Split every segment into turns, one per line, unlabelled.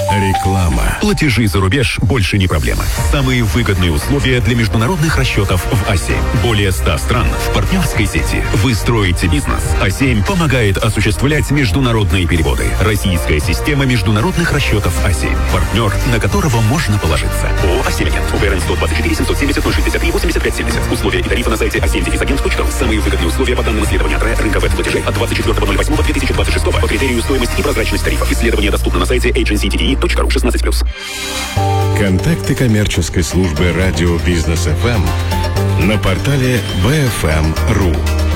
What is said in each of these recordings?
Реклама. Платежи за рубеж больше не проблема. Самые выгодные условия для международных расчетов в А7. Более 100 стран в партнерской сети. Вы строите бизнес. А7 помогает осуществлять международные переводы. Российская система международных расчетов А7. Партнер, на которого можно положиться. ООО «А7-Агент». УГРН 124 770 063 85 70. Условия и тарифы на сайте a7-agent.ру. Самые выгодные условия по данным исследования рынка ВЭД-платежей от 24.08.2026 по критерию стоимость и прозрачность тарифов. Исследование доступно на сайте agencytte.ru 16+.
Контакты коммерческой службы радио Бизнес ФМ на портале bfm.ru.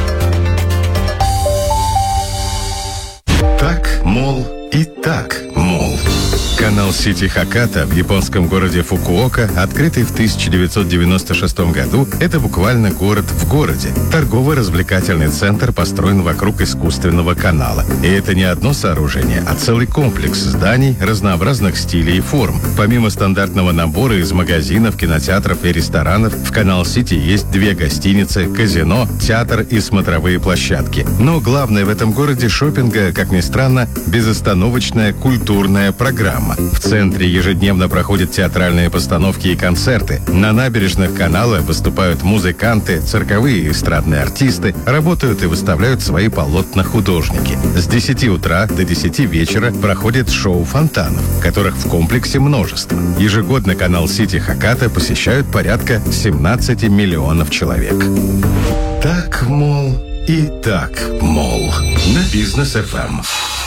Так, мол, и так, мол. Канал сети Хаката в японском городе Фукуока, открытый в 1996 году, это буквально город в городе. Торгово-развлекательный центр построен вокруг искусственного канала. И это не одно сооружение, а целый комплекс зданий разнообразных стилей и форм. Помимо стандартного набора из магазинов, кинотеатров и ресторанов, в Канал-Сити есть 2 гостиницы, казино, театр и смотровые площадки. Но главное в этом городе шопинга, как ни странно, безостановочная культурная программа. В центре ежедневно проходят театральные постановки и концерты. На набережных канала выступают музыканты, цирковые и эстрадные артисты, работают и выставляют свои полотна художники. С 10 утра до 10 вечера проходит шоу фонтанов, которых в комплексе множество. Ежегодно канал Сити Хаката посещают порядка 17 миллионов человек. Так, мол, и так, мол. На Бизнес ФМ.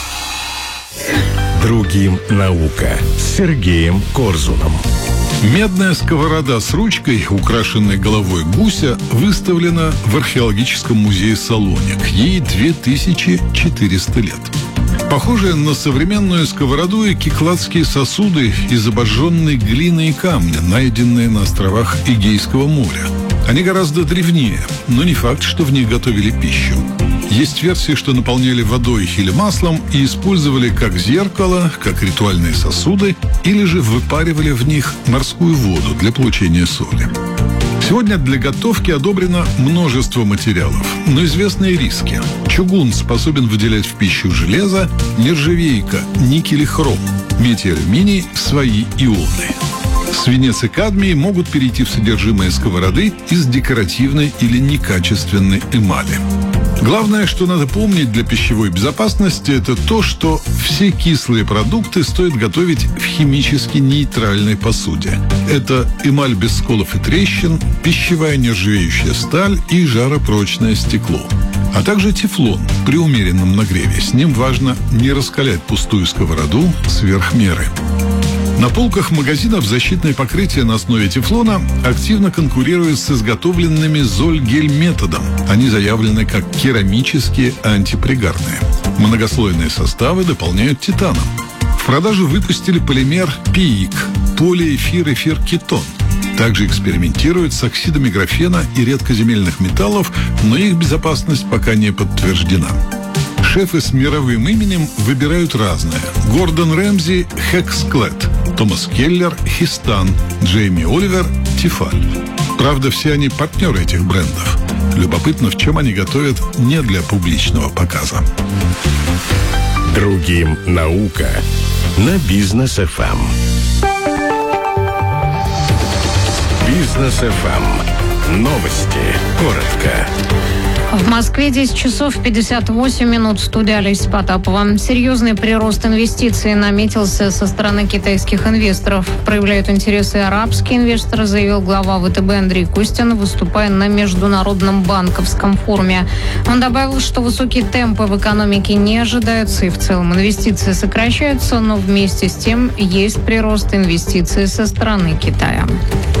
Другим наука с Сергеем Корзуном.
Медная сковорода с ручкой, украшенной головой гуся, выставлена в археологическом музее Салоник. Ей 2400 лет. Похожие на современную сковороду и кикладские сосуды из обожженной глины и камня, найденные на островах Эгейского моря. Они гораздо древнее, но не факт, что в них готовили пищу. Есть версии, что наполняли водой или маслом и использовали как зеркало, как ритуальные сосуды, или же выпаривали в них морскую воду для получения соли. Сегодня для готовки одобрено множество материалов, но известны и риски. Чугун способен выделять в пищу железо, нержавейка, никель и хром, медь и алюминий – свои ионы. Свинец и кадмий могут перейти в содержимое сковороды из декоративной или некачественной эмали. Главное, что надо помнить для пищевой безопасности, это то, что все кислые продукты стоит готовить в химически нейтральной посуде. Это эмаль без сколов и трещин, пищевая нержавеющая сталь и жаропрочное стекло. А также тефлон при умеренном нагреве. С ним важно не раскалять пустую сковороду сверх меры. На полках магазинов защитное покрытие на основе тефлона активно конкурирует с изготовленными Зольгель-методом. Они заявлены как керамические антипригарные. Многослойные составы дополняют титаном. В продажу выпустили полимер ПИИК – полиэфир-эфир-кетон. Также экспериментируют с оксидами графена и редкоземельных металлов, но их безопасность пока не подтверждена. Шефы с мировым именем выбирают разное. Гордон Рэмзи – Хексклет, Томас Келлер – Хистан, Джейми Оливер – Тифаль. Правда, все они партнеры этих брендов. Любопытно, в чем они готовят не для публичного показа.
Другим наука на Бизнес ФМ. Бизнес ФМ. Новости. Коротко.
В Москве 10 часов 58 минут. Студия Олеся Потапова. Серьезный прирост инвестиций наметился со стороны китайских инвесторов. Проявляют интересы арабские инвесторы, заявил глава ВТБ Андрей Костин, выступая на Международном банковском форуме. Он добавил, что высокие темпы в экономике не ожидаются, и в целом инвестиции сокращаются, но вместе с тем есть прирост инвестиций со стороны Китая.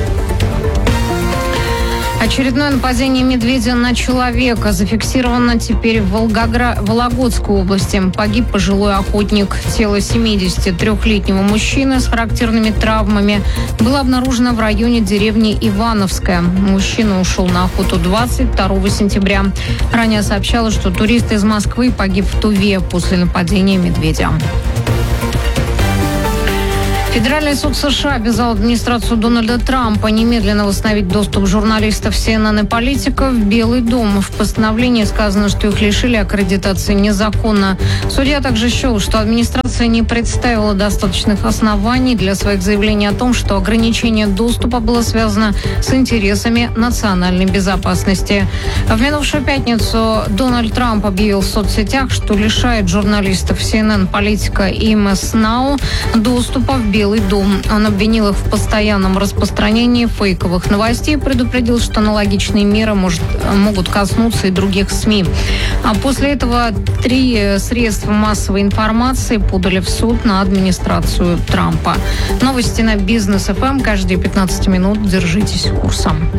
Очередное нападение медведя на человека зафиксировано теперь в Вологодской области. Погиб пожилой охотник. Тело 73-летнего мужчины с характерными травмами было обнаружено в районе деревни Ивановская. Мужчина ушел на охоту 22 сентября. Ранее сообщалось, что турист из Москвы погиб в Туве после нападения медведя. Федеральный суд США обязал администрацию Дональда Трампа немедленно восстановить доступ журналистов CNN и политиков в Белый дом. В постановлении сказано, что их лишили аккредитации незаконно. Судья также счел, что администрация не представила достаточных оснований для своих заявлений о том, что ограничение доступа было связано с интересами национальной безопасности. В минувшую пятницу Дональд Трамп объявил в соцсетях, что лишает журналистов CNN, политика и MS Now доступа в Белый дом. Он обвинил их в постоянном распространении фейковых новостей и предупредил, что аналогичные меры могут коснуться и других СМИ. А после этого 3 средства массовой информации подали в суд на администрацию Трампа. Новости на Бизнес ФМ каждые 15 минут. Держитесь курсом.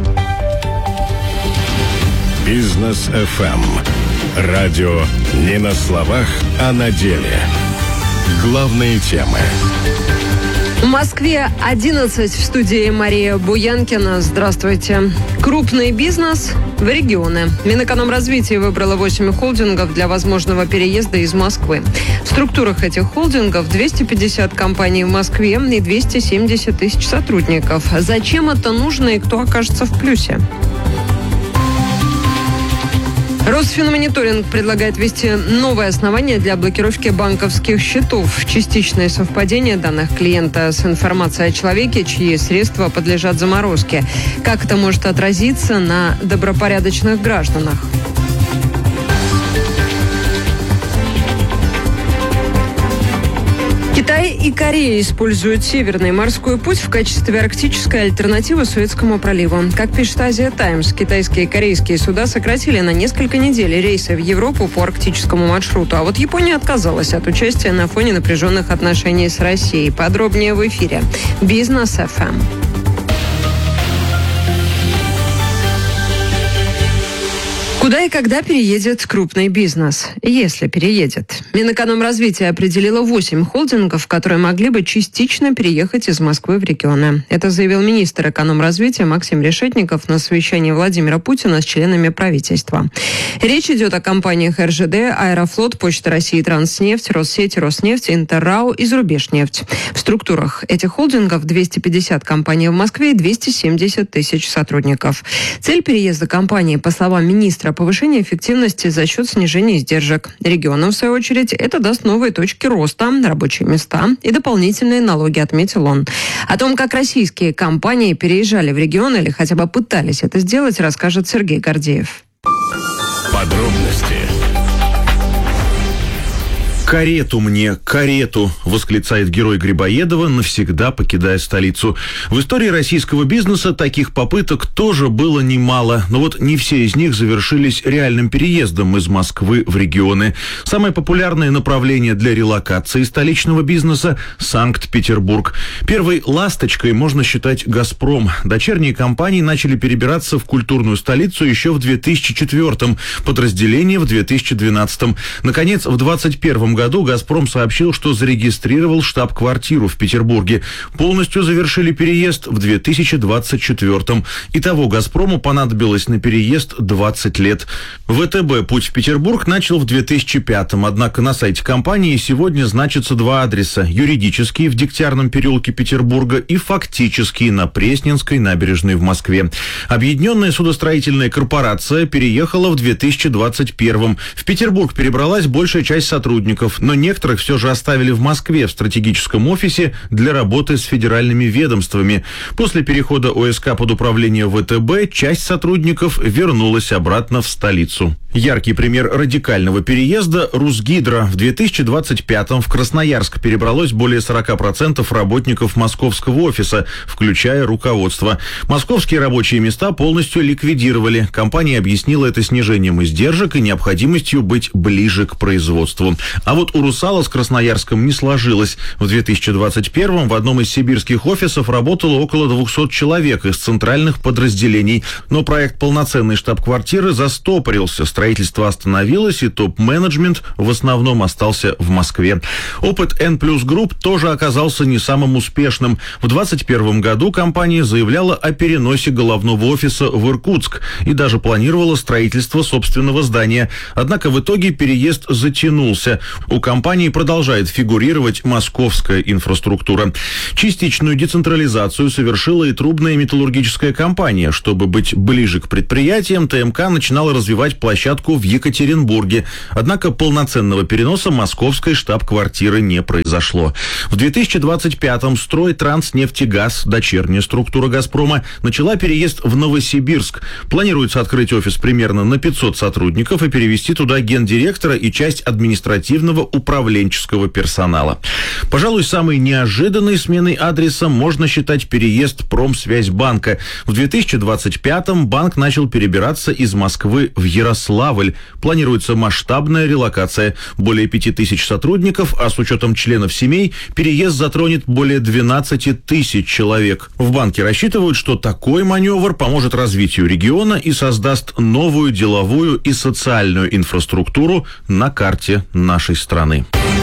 Бизнес ФМ. Радио не на словах, а на деле. Главные темы.
В Москве 11, в студии Мария Буянкина. Здравствуйте. Крупный бизнес в регионы. Минэкономразвития выбрала 8 холдингов для возможного переезда из Москвы. В структурах этих холдингов 250 компаний в Москве и 270 тысяч сотрудников. Зачем это нужно и кто окажется в плюсе? Росфинмониторинг предлагает ввести новое основание для блокировки банковских счетов. Частичное совпадение данных клиента с информацией о человеке, чьи средства подлежат заморозке. Как это может отразиться на добропорядочных гражданах? Китай и Корея используют Северный морской путь в качестве арктической альтернативы Суэцкому проливу. Как пишет Азия Таймс, китайские и корейские суда сократили на несколько недель рейсы в Европу по арктическому маршруту. А вот Япония отказалась от участия на фоне напряженных отношений с Россией. Подробнее в эфире. Бизнес ФМ. Куда и когда переедет крупный бизнес? Если переедет. Минэкономразвития определила 8 холдингов, которые могли бы частично переехать из Москвы в регионы. Это заявил министр экономразвития Максим Решетников на совещании Владимира Путина с членами правительства. Речь идет о компаниях РЖД, Аэрофлот, Почта России, Транснефть, Россеть, Роснефть, Интеррау и Зарубежнефть. В структурах этих холдингов 250 компаний в Москве и 270 тысяч сотрудников. Цель переезда компании, по словам министра, повышение эффективности за счет снижения издержек. Регионам, в свою очередь, это даст новые точки роста, рабочие места и дополнительные налоги, отметил он. О том, как российские компании переезжали в регион или хотя бы пытались это сделать, расскажет Сергей Гордеев.
Подробности.
«Карету мне, карету!» – восклицает герой Грибоедова, навсегда покидая столицу. В истории российского бизнеса таких попыток тоже было немало, но вот не все из них завершились реальным переездом из Москвы в регионы. Самое популярное направление для релокации столичного бизнеса – Санкт-Петербург. Первой ласточкой можно считать «Газпром». Дочерние компании начали перебираться в культурную столицу еще в 2004-м, подразделение в 2012-м. Наконец, в 2021 году «Газпром» сообщил, что зарегистрировал штаб-квартиру в Петербурге. Полностью завершили переезд в 2024-м. Итого «Газпрому» понадобилось на переезд 20 лет. ВТБ путь в Петербург начал в 2005-м, однако на сайте компании сегодня значатся 2 адреса. Юридический в Дегтярном переулке Петербурга и фактический на Пресненской набережной в Москве. Объединенная судостроительная корпорация переехала в 2021-м. В Петербург перебралась большая часть сотрудников, но некоторых все же оставили в Москве в стратегическом офисе для работы с федеральными ведомствами. После перехода ОСК под управление ВТБ часть сотрудников вернулась обратно в столицу. Яркий пример радикального переезда – Русгидро. В 2025-м в Красноярск перебралось более 40% работников московского офиса, включая руководство. Московские рабочие места полностью ликвидировали. Компания объяснила это снижением издержек и необходимостью быть ближе к производству. А вот у «Русала» с Красноярском не сложилось. В 2021-м в одном из сибирских офисов работало около 200 человек из центральных подразделений. Но проект полноценной штаб-квартиры застопорился. строительство остановилось, и топ-менеджмент в основном остался в Москве. Опыт N+ Group тоже оказался не самым успешным. В 2021 году компания заявляла о переносе головного офиса в Иркутск и даже планировала строительство собственного здания. Однако в итоге переезд затянулся. У компании продолжает фигурировать московская инфраструктура. Частичную децентрализацию совершила и трубная металлургическая компания. Чтобы быть ближе к предприятиям, ТМК начинала развивать площадку в Екатеринбурге. Однако полноценного переноса московской штаб-квартиры не произошло. В 2025-м Стройтранснефтегаз, дочерняя структура «Газпрома», начала переезд в Новосибирск. Планируется открыть офис примерно на 500 сотрудников и перевести туда гендиректора и часть административного управленческого персонала. Пожалуй, самой неожиданной сменой адреса можно считать переезд Промсвязьбанка. В 2025-м банк начал перебираться из Москвы в Ярославль. Планируется масштабная релокация. Более 5000 сотрудников, а с учетом членов семей, переезд затронет более 12 тысяч человек. В банке рассчитывают, что такой маневр поможет развитию региона и создаст новую деловую и социальную инфраструктуру на карте нашей страны.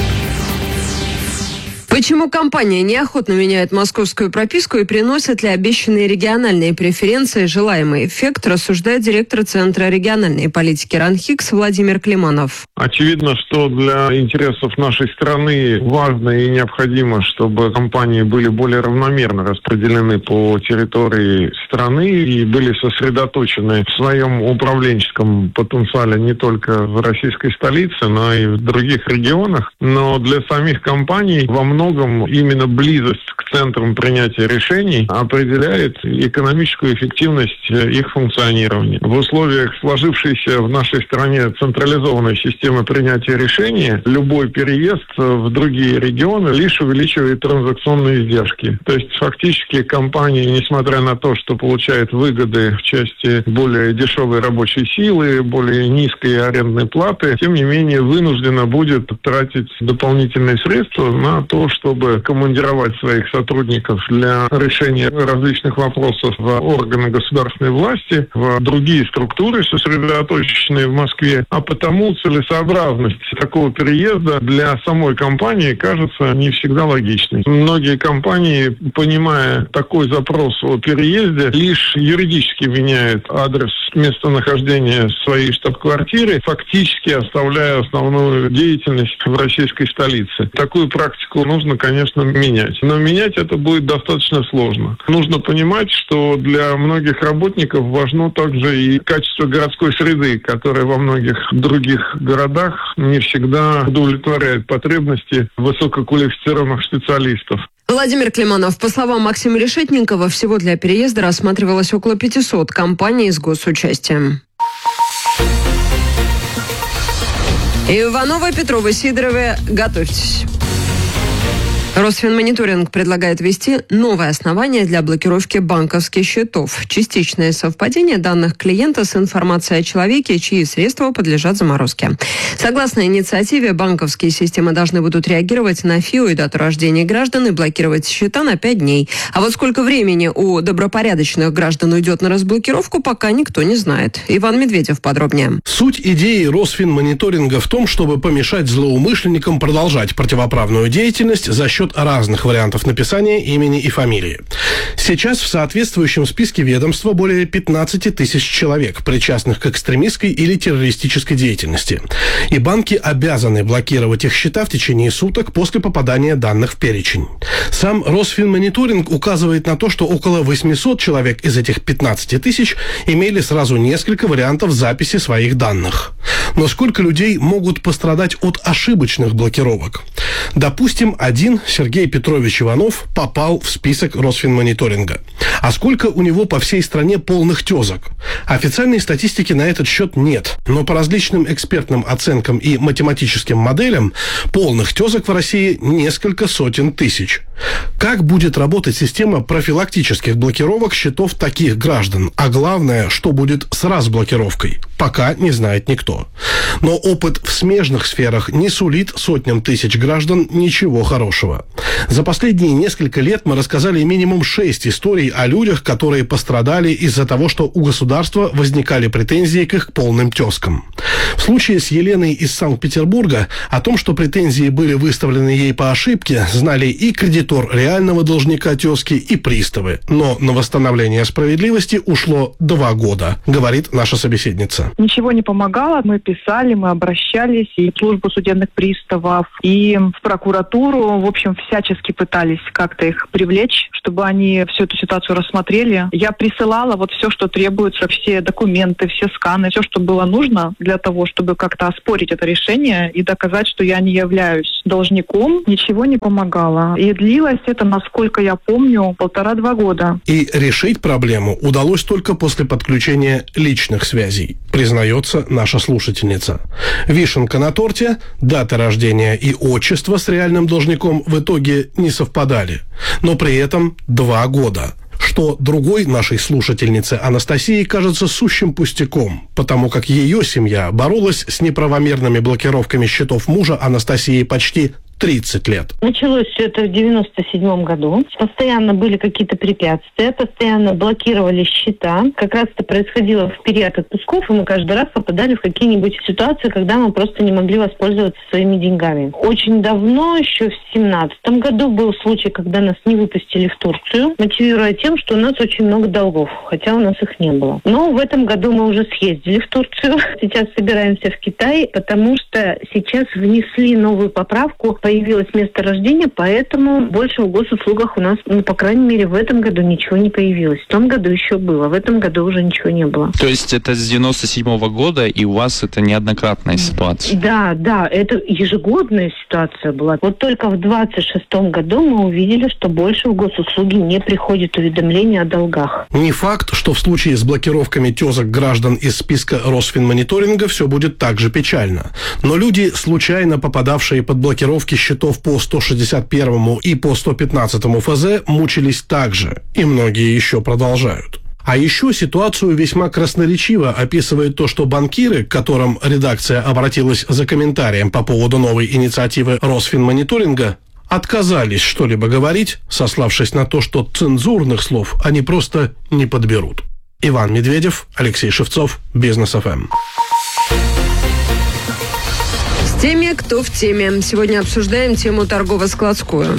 Почему компания неохотно меняет московскую прописку и приносит ли обещанные региональные преференции желаемый эффект, рассуждает директор Центра региональной политики РАНХИКС Владимир Климанов.
Очевидно, что для интересов нашей страны важно и необходимо, чтобы компании были более равномерно распределены по территории страны и были сосредоточены в своем управленческом потенциале не только в российской столице, но и в других регионах. Но для самих компаний во многом именно близость к центрам принятия решений определяет экономическую эффективность их функционирования. В условиях сложившейся в нашей стране централизованной системы принятия решений любой переезд в другие регионы лишь увеличивает транзакционные издержки. То есть фактически компания, несмотря на то, что получает выгоды в части более дешевой рабочей силы, более низкой арендной платы, тем не менее вынуждена будет тратить дополнительные средства на то, чтобы командировать своих сотрудников для решения различных вопросов в органы государственной власти, в другие структуры, сосредоточенные в Москве. А потому целесообразность такого переезда для самой компании кажется не всегда логичной. Многие компании, понимая такой запрос о переезде, лишь юридически меняют адрес местонахождения своей штаб-квартиры, фактически оставляя основную деятельность в российской столице. Такую практику нужно, конечно, менять. Но менять это будет достаточно сложно. Нужно понимать, что для многих работников важно также и качество городской среды, которая во многих других городах не всегда удовлетворяет потребности высококвалифицированных специалистов.
Владимир Климанов. По словам Максима Решетникова, всего для переезда рассматривалось около 500 компаний с госучастием. Ивановы, Петровы, Сидоровы, готовьтесь. Росфинмониторинг предлагает ввести новое основание для блокировки банковских счетов. Частичное совпадение данных клиента с информацией о человеке, чьи средства подлежат заморозке. Согласно инициативе, банковские системы должны будут реагировать на ФИО и дату рождения граждан и блокировать счета на 5 дней. А вот сколько времени у добропорядочных граждан уйдет на разблокировку, пока никто не знает. Иван Медведев подробнее.
Суть идеи Росфинмониторинга в том, чтобы помешать злоумышленникам продолжать противоправную деятельность за счет разных вариантов написания имени и фамилии. Сейчас в соответствующем списке ведомства более 15 тысяч человек, причастных к экстремистской или террористической деятельности. И банки обязаны блокировать их счета в течение суток после попадания данных в перечень. Сам Росфинмониторинг указывает на то, что около 800 человек из этих 15 тысяч имели сразу несколько вариантов записи своих данных. Но сколько людей могут пострадать от ошибочных блокировок? Допустим, один Сергей Петрович Иванов попал в список Росфинмониторинга. А сколько у него по всей стране полных тезок? Официальной статистики на этот счет нет. Но по различным экспертным оценкам и математическим моделям полных тезок в России несколько сотен тысяч. Как будет работать система профилактических блокировок счетов таких граждан? А главное, что будет с разблокировкой? Пока не знает никто. Но опыт в смежных сферах не сулит сотням тысяч граждан ничего хорошего. За последние несколько лет мы рассказали минимум 6 историй о людях, которые пострадали из-за того, что у государства возникали претензии к их полным тезкам. В случае с Еленой из Санкт-Петербурга о том, что претензии были выставлены ей по ошибке, знали и кредитор реального должника тезки, и приставы. Но на восстановление справедливости ушло 2 года, говорит наша собеседница.
Ничего не помогало. Мы писали, мы обращались и в службу судебных приставов, и в прокуратуру. В общем, всячески пытались как-то их привлечь, чтобы они всю эту ситуацию рассмотрели. Я присылала вот все, что требуется, все документы, все сканы, все, что было нужно для того, чтобы как-то оспорить это решение и доказать, что я не являюсь должником. Ничего не помогало. И длилось это, насколько я помню, 1,5-2 года.
И решить проблему удалось только после подключения личных связей, признается наша слушательница. Вишенка на торте, дата рождения и отчество с реальным должником в итоге не совпадали. Но при этом 2 года. Что другой нашей слушательнице Анастасии кажется сущим пустяком, потому как ее семья боролась с неправомерными блокировками счетов мужа Анастасии почти 30 лет.
Началось все это в 97 году. Постоянно были какие-то препятствия, постоянно блокировали счета. Как раз это происходило в период отпусков, и мы каждый раз попадали в какие-нибудь ситуации, когда мы просто не могли воспользоваться своими деньгами. Очень давно, еще в 2017 году, был случай, когда нас не выпустили в Турцию, мотивируя тем, что у нас очень много долгов, хотя у нас их не было. Но в этом году мы уже съездили в Турцию. Сейчас собираемся в Китай, потому что сейчас внесли новую поправку. Появилось место рождения, поэтому больше в госуслугах у нас, по крайней мере, в этом году ничего не появилось. В том году еще было, в этом году уже ничего не было.
То есть это с 97-го года, и у вас это неоднократная ситуация?
Да, это ежегодная ситуация была. Вот только в 26-м году мы увидели, что больше в госуслуги не приходит уведомления о долгах.
Не факт, что в случае с блокировками тезок граждан из списка Росфинмониторинга все будет так же печально. Но люди, случайно попадавшие под блокировки счетов по 161 и по 115 ФЗ, мучились так же, и многие еще продолжают. А еще ситуацию весьма красноречиво описывает то, что банкиры, к которым редакция обратилась за комментарием по поводу новой инициативы Росфинмониторинга, отказались что-либо говорить, сославшись на то, что цензурных слов они просто не подберут. Иван Медведев, Алексей Шевцов, Бизнес ФМ.
С теми, кто в теме. Сегодня обсуждаем тему торгово-складскую.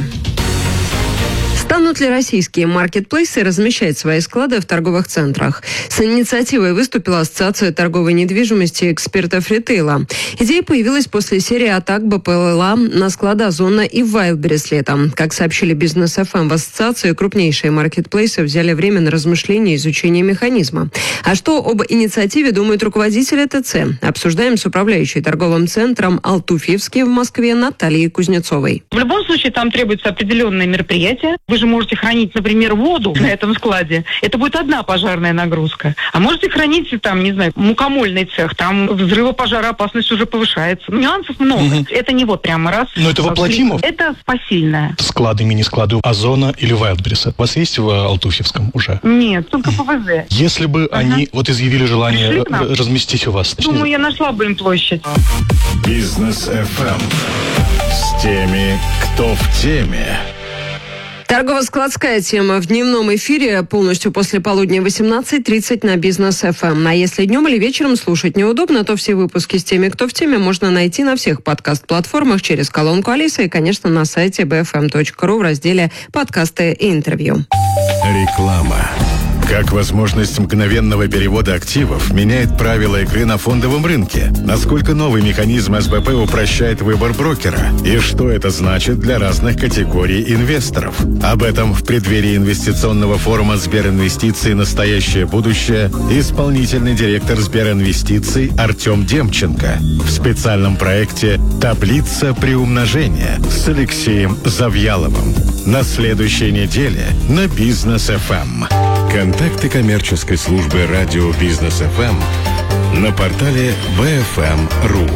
Станут ли российские маркетплейсы размещать свои склады в торговых центрах? С инициативой выступила Ассоциация торговой недвижимости экспертов ритейла. Идея появилась после серии атак БПЛА на склады Озона и Вайлдберрис летом. Как сообщили Бизнес ФМ, в ассоциации крупнейшие маркетплейсы взяли время на размышление и изучение механизма. А что об инициативе думают руководители ТЦ? Обсуждаем с управляющей торговым центром «Алтуфьевский» в Москве Натальей Кузнецовой.
В любом случае там требуются определенные мероприятия. Вы же можете хранить, например, воду на этом складе. Это будет одна пожарная нагрузка. А можете хранить, там, не знаю, мукомольный цех. Там взрывопожароопасность уже повышается. Нюансов много. Это не вот прямо раз.
Но это воплотимо?
Это посильное.
Склады, мини-склады Озона или Вайлдберриса у вас есть в Алтуфьевском уже?
Нет, только ПВЗ.
Если бы они вот изъявили желание разместить у вас.
Думаю, я нашла бы им площадь.
Бизнес ФМ. С теми, кто в теме.
Торгово-складская тема в дневном эфире полностью после полудня 18:30 на Бизнес ФМ. А если днем или вечером слушать неудобно, то все выпуски с теми, кто в теме, можно найти на всех подкаст-платформах через колонку Алиса и, конечно, на сайте bfm.ru в разделе «Подкасты и интервью».
Реклама. Как возможность мгновенного перевода активов меняет правила игры на фондовом рынке? Насколько новый механизм СБП упрощает выбор брокера? И что это значит для разных категорий инвесторов? Об этом в преддверии инвестиционного форума Сберинвестиций «Настоящее будущее» исполнительный директор Сберинвестиций Артем Демченко в специальном проекте «Таблица приумножения» с Алексеем Завьяловым. На следующей неделе на Бизнес ФМ. Контакты коммерческой службы радио Бизнес ФМ на портале bfm.ru.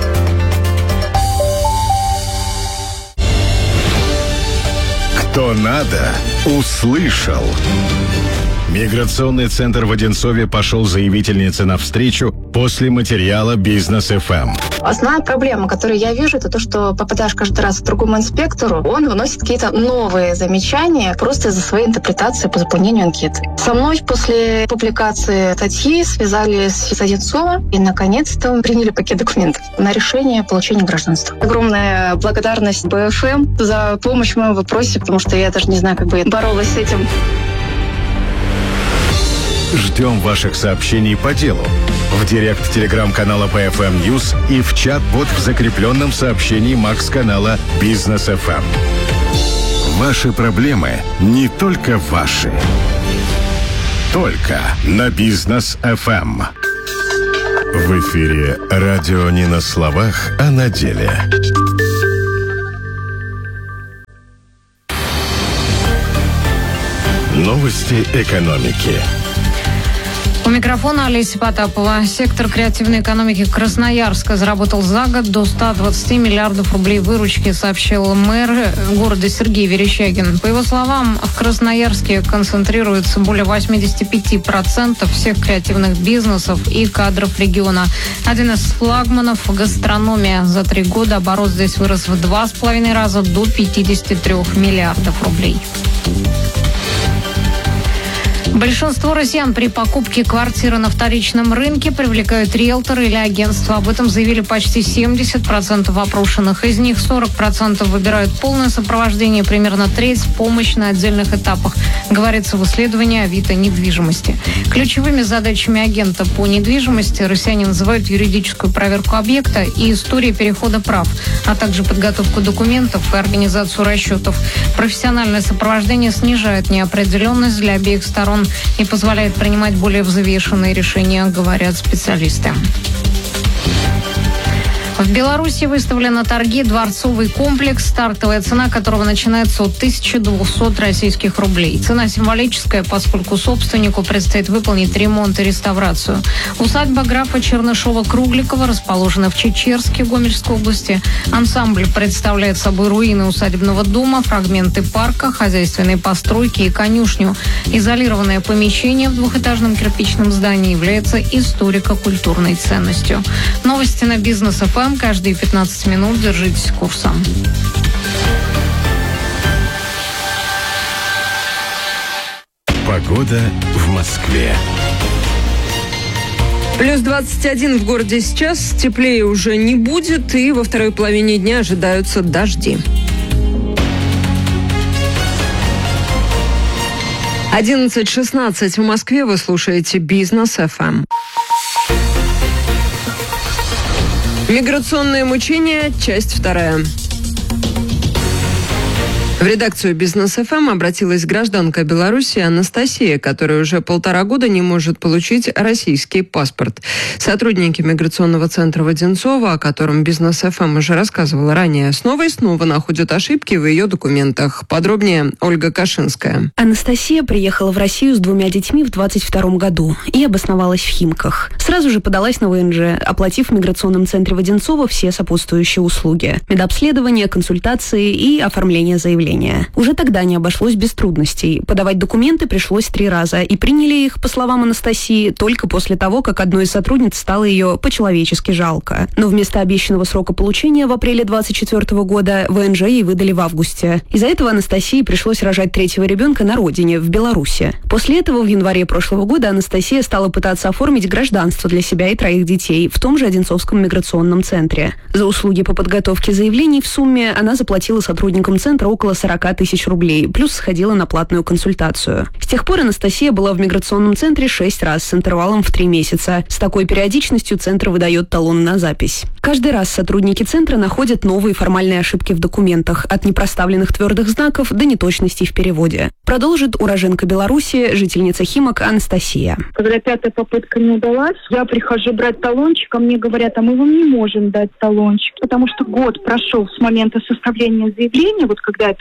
Кто надо, услышал. Миграционный центр в Одинцове пошел заявительнице навстречу после материала «Бизнес ФМ».
Основная проблема, которую я вижу, это то, что попадаешь каждый раз к другому инспектору, он выносит какие-то новые замечания просто из-за своей интерпретации по заполнению анкеты. Со мной после публикации статьи связались с Одинцова и, наконец-то, приняли пакет документов на решение получения гражданства. Огромная благодарность БФМ за помощь в моем вопросе, потому что я даже не знаю, как бы я боролась с этим.
Ждем ваших сообщений по делу в директ телеграм-канала BFM News и в чат-бот в закрепленном сообщении Макс-канала «Бизнес ФМ». Ваши проблемы не только ваши. Только на «Бизнес ФМ». В эфире радио не на словах, а на деле. Новости экономики.
У микрофона Олеся Потапова. Сектор креативной экономики Красноярска заработал за год до 120 миллиардов рублей выручки, сообщил мэр города Сергей Верещагин. По его словам, в Красноярске концентрируется более 85% всех креативных бизнесов и кадров региона. Один из флагманов – гастрономия. За 3 года оборот здесь вырос в 2,5 раза до 53 миллиардов рублей. Большинство россиян при покупке квартиры на вторичном рынке привлекают риэлторы или агентства. Об этом заявили почти 70% опрошенных. Из них 40% выбирают полное сопровождение, примерно треть – помощь на отдельных этапах, говорится в исследовании Авито недвижимости. Ключевыми задачами агента по недвижимости россияне называют юридическую проверку объекта и историю перехода прав, а также подготовку документов и организацию расчетов. Профессиональное сопровождение снижает неопределенность для обеих сторон и позволяет принимать более взвешенные решения, говорят специалисты. В Беларуси выставлен на торги дворцовый комплекс, стартовая цена которого начинается от 1200 российских рублей. Цена символическая, поскольку собственнику предстоит выполнить ремонт и реставрацию. Усадьба графа Чернышова-Кругликова расположена в Чечерске, Гомельской области. Ансамбль представляет собой руины усадебного дома, фрагменты парка, хозяйственные постройки и конюшню. Изолированное помещение в двухэтажном кирпичном здании является историко-культурной ценностью. Новости на Бизнес ФМ. Каждые 15 минут держитесь курса.
Погода в Москве.
Плюс 21 в городе сейчас, теплее уже не будет, и во второй половине дня ожидаются дожди. 11:16 в Москве, вы слушаете «Бизнес ФМ». Миграционные мучения, часть 2. В редакцию «Бизнес ФМ» обратилась гражданка Беларуси Анастасия, которая уже 1,5 года не может получить российский паспорт. Сотрудники миграционного центра в Одинцово, о котором «Бизнес ФМ» уже рассказывала ранее, снова и снова находят ошибки в ее документах. Подробнее Ольга Кашинская.
Анастасия приехала в Россию с 2 детьми в 22 году и обосновалась в Химках. Сразу же подалась на ВНЖ, оплатив в миграционном центре в Одинцово все сопутствующие услуги: медобследование, консультации и оформление заявления. Уже тогда не обошлось без трудностей. Подавать документы пришлось 3 раза, и приняли их, по словам Анастасии, только после того, как одной из сотрудниц стало ее по-человечески жалко. Но вместо обещанного срока получения в апреле 2024 года ВНЖ ей выдали в августе. Из-за этого Анастасии пришлось рожать 3-го ребенка на родине, в Беларуси. После этого в январе прошлого года Анастасия стала пытаться оформить гражданство для себя и 3 детей в том же Одинцовском миграционном центре. За услуги по подготовке заявлений в сумме она заплатила сотрудникам центра около 40 тысяч рублей, плюс сходила на платную консультацию. С тех пор Анастасия была в миграционном центре 6 раз с интервалом в 3 месяца. С такой периодичностью центр выдает талон на запись. Каждый раз сотрудники центра находят новые формальные ошибки в документах, от непроставленных твердых знаков до неточностей в переводе. Продолжит уроженка Беларуси, жительница Химок Анастасия.
Когда 5-я попытка не удалась, я прихожу брать талончик, а мне говорят, а мы вам не можем дать талончик, потому что год прошел с момента составления заявления, вот когда этот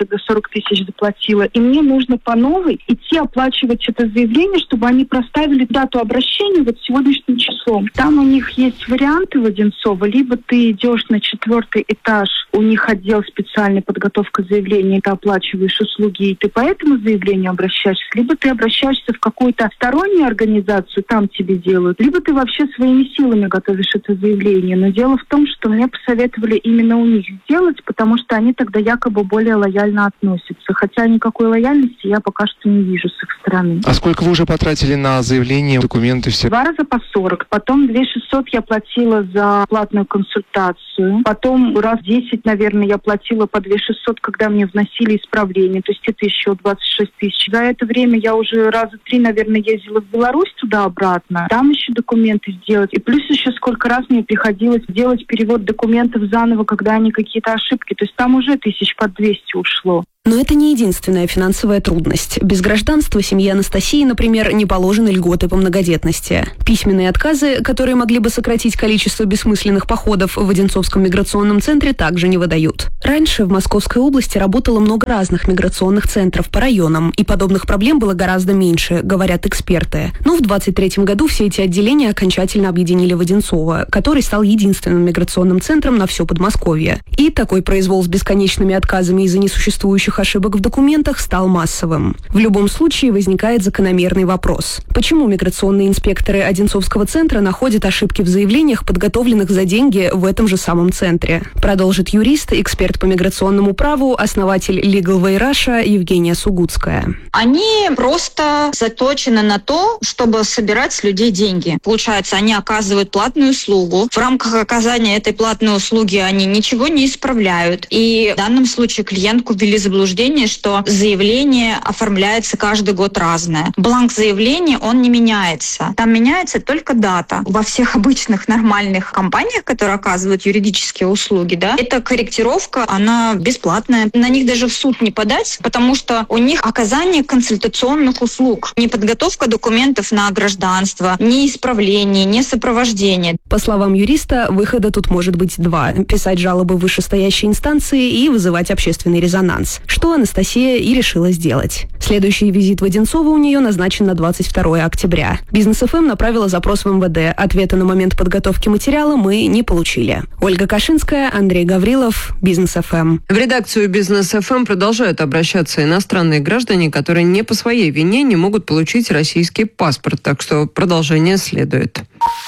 тогда 40 тысяч заплатила, и мне нужно по новой идти оплачивать это заявление, чтобы они проставили дату обращения вот сегодняшним числом. Там у них есть варианты в Одинцово, либо ты идешь на 4-й этаж, у них отдел специальной подготовка заявления, ты оплачиваешь услуги, и ты по этому заявлению обращаешься, либо ты обращаешься в какую-то стороннюю организацию, там тебе делают, либо ты вообще своими силами готовишь это заявление. Но дело в том, что мне посоветовали именно у них сделать, потому что они тогда якобы более лояльно относятся. Хотя никакой лояльности я пока что не вижу с их стороны.
А сколько вы уже потратили на заявление, документы все?
2 раза по 40. Потом 2600 я платила за платную консультацию. Потом раз 10, наверное, я платила по 2600, когда мне вносили исправление. То есть это еще 26 тысяч. За это время я уже раза 3, наверное, ездила в Беларусь туда-обратно. Там еще документы сделать. И плюс еще сколько раз мне приходилось делать перевод документов заново, когда они какие-то ошибки. То есть там уже 1200 ушло.
Но это не единственная финансовая трудность. Без гражданства семье Анастасии, например, не положены льготы по многодетности. Письменные отказы, которые могли бы сократить количество бессмысленных походов в Одинцовском миграционном центре, также не выдают. Раньше в Московской области работало много разных миграционных центров по районам, и подобных проблем было гораздо меньше, говорят эксперты. Но в 2023 году все эти отделения окончательно объединили в Одинцово, который стал единственным миграционным центром на все Подмосковье. И такой произвол с бесконечными отказами из-за несуществующих ошибок в документах стал массовым. В любом случае возникает закономерный вопрос. Почему миграционные инспекторы Одинцовского центра находят ошибки в заявлениях, подготовленных за деньги в этом же самом центре? Продолжит юрист, эксперт по миграционному праву, основатель Legal Way Russia Евгения Сугутская.
Они просто заточены на то, чтобы собирать с людей деньги. Получается, они оказывают платную услугу. В рамках оказания этой платной услуги они ничего не исправляют. И в данном случае клиентку ввели в заблуждение, что заявление оформляется каждый год разное. Бланк заявления, он не меняется. Там меняется только дата. Во всех обычных нормальных компаниях, которые оказывают юридические услуги, да, эта корректировка, она бесплатная. На них даже в суд не подать, потому что у них оказание консультационных услуг. Не подготовка документов на гражданство, не исправление, не сопровождение.
По словам юриста, выхода тут может быть два. Писать жалобы в вышестоящей инстанции и вызывать общественный резонанс. Что Анастасия и решила сделать. Следующий визит в Одинцово у нее назначен на 22 октября. Бизнес ФМ направила запрос в МВД. Ответа на момент подготовки материала мы не получили. Ольга Кашинская, Андрей Гаврилов, Бизнес ФМ.
В редакцию Бизнес ФМ продолжают обращаться иностранные граждане, которые не по своей вине не могут получить российский паспорт. Так что продолжение следует.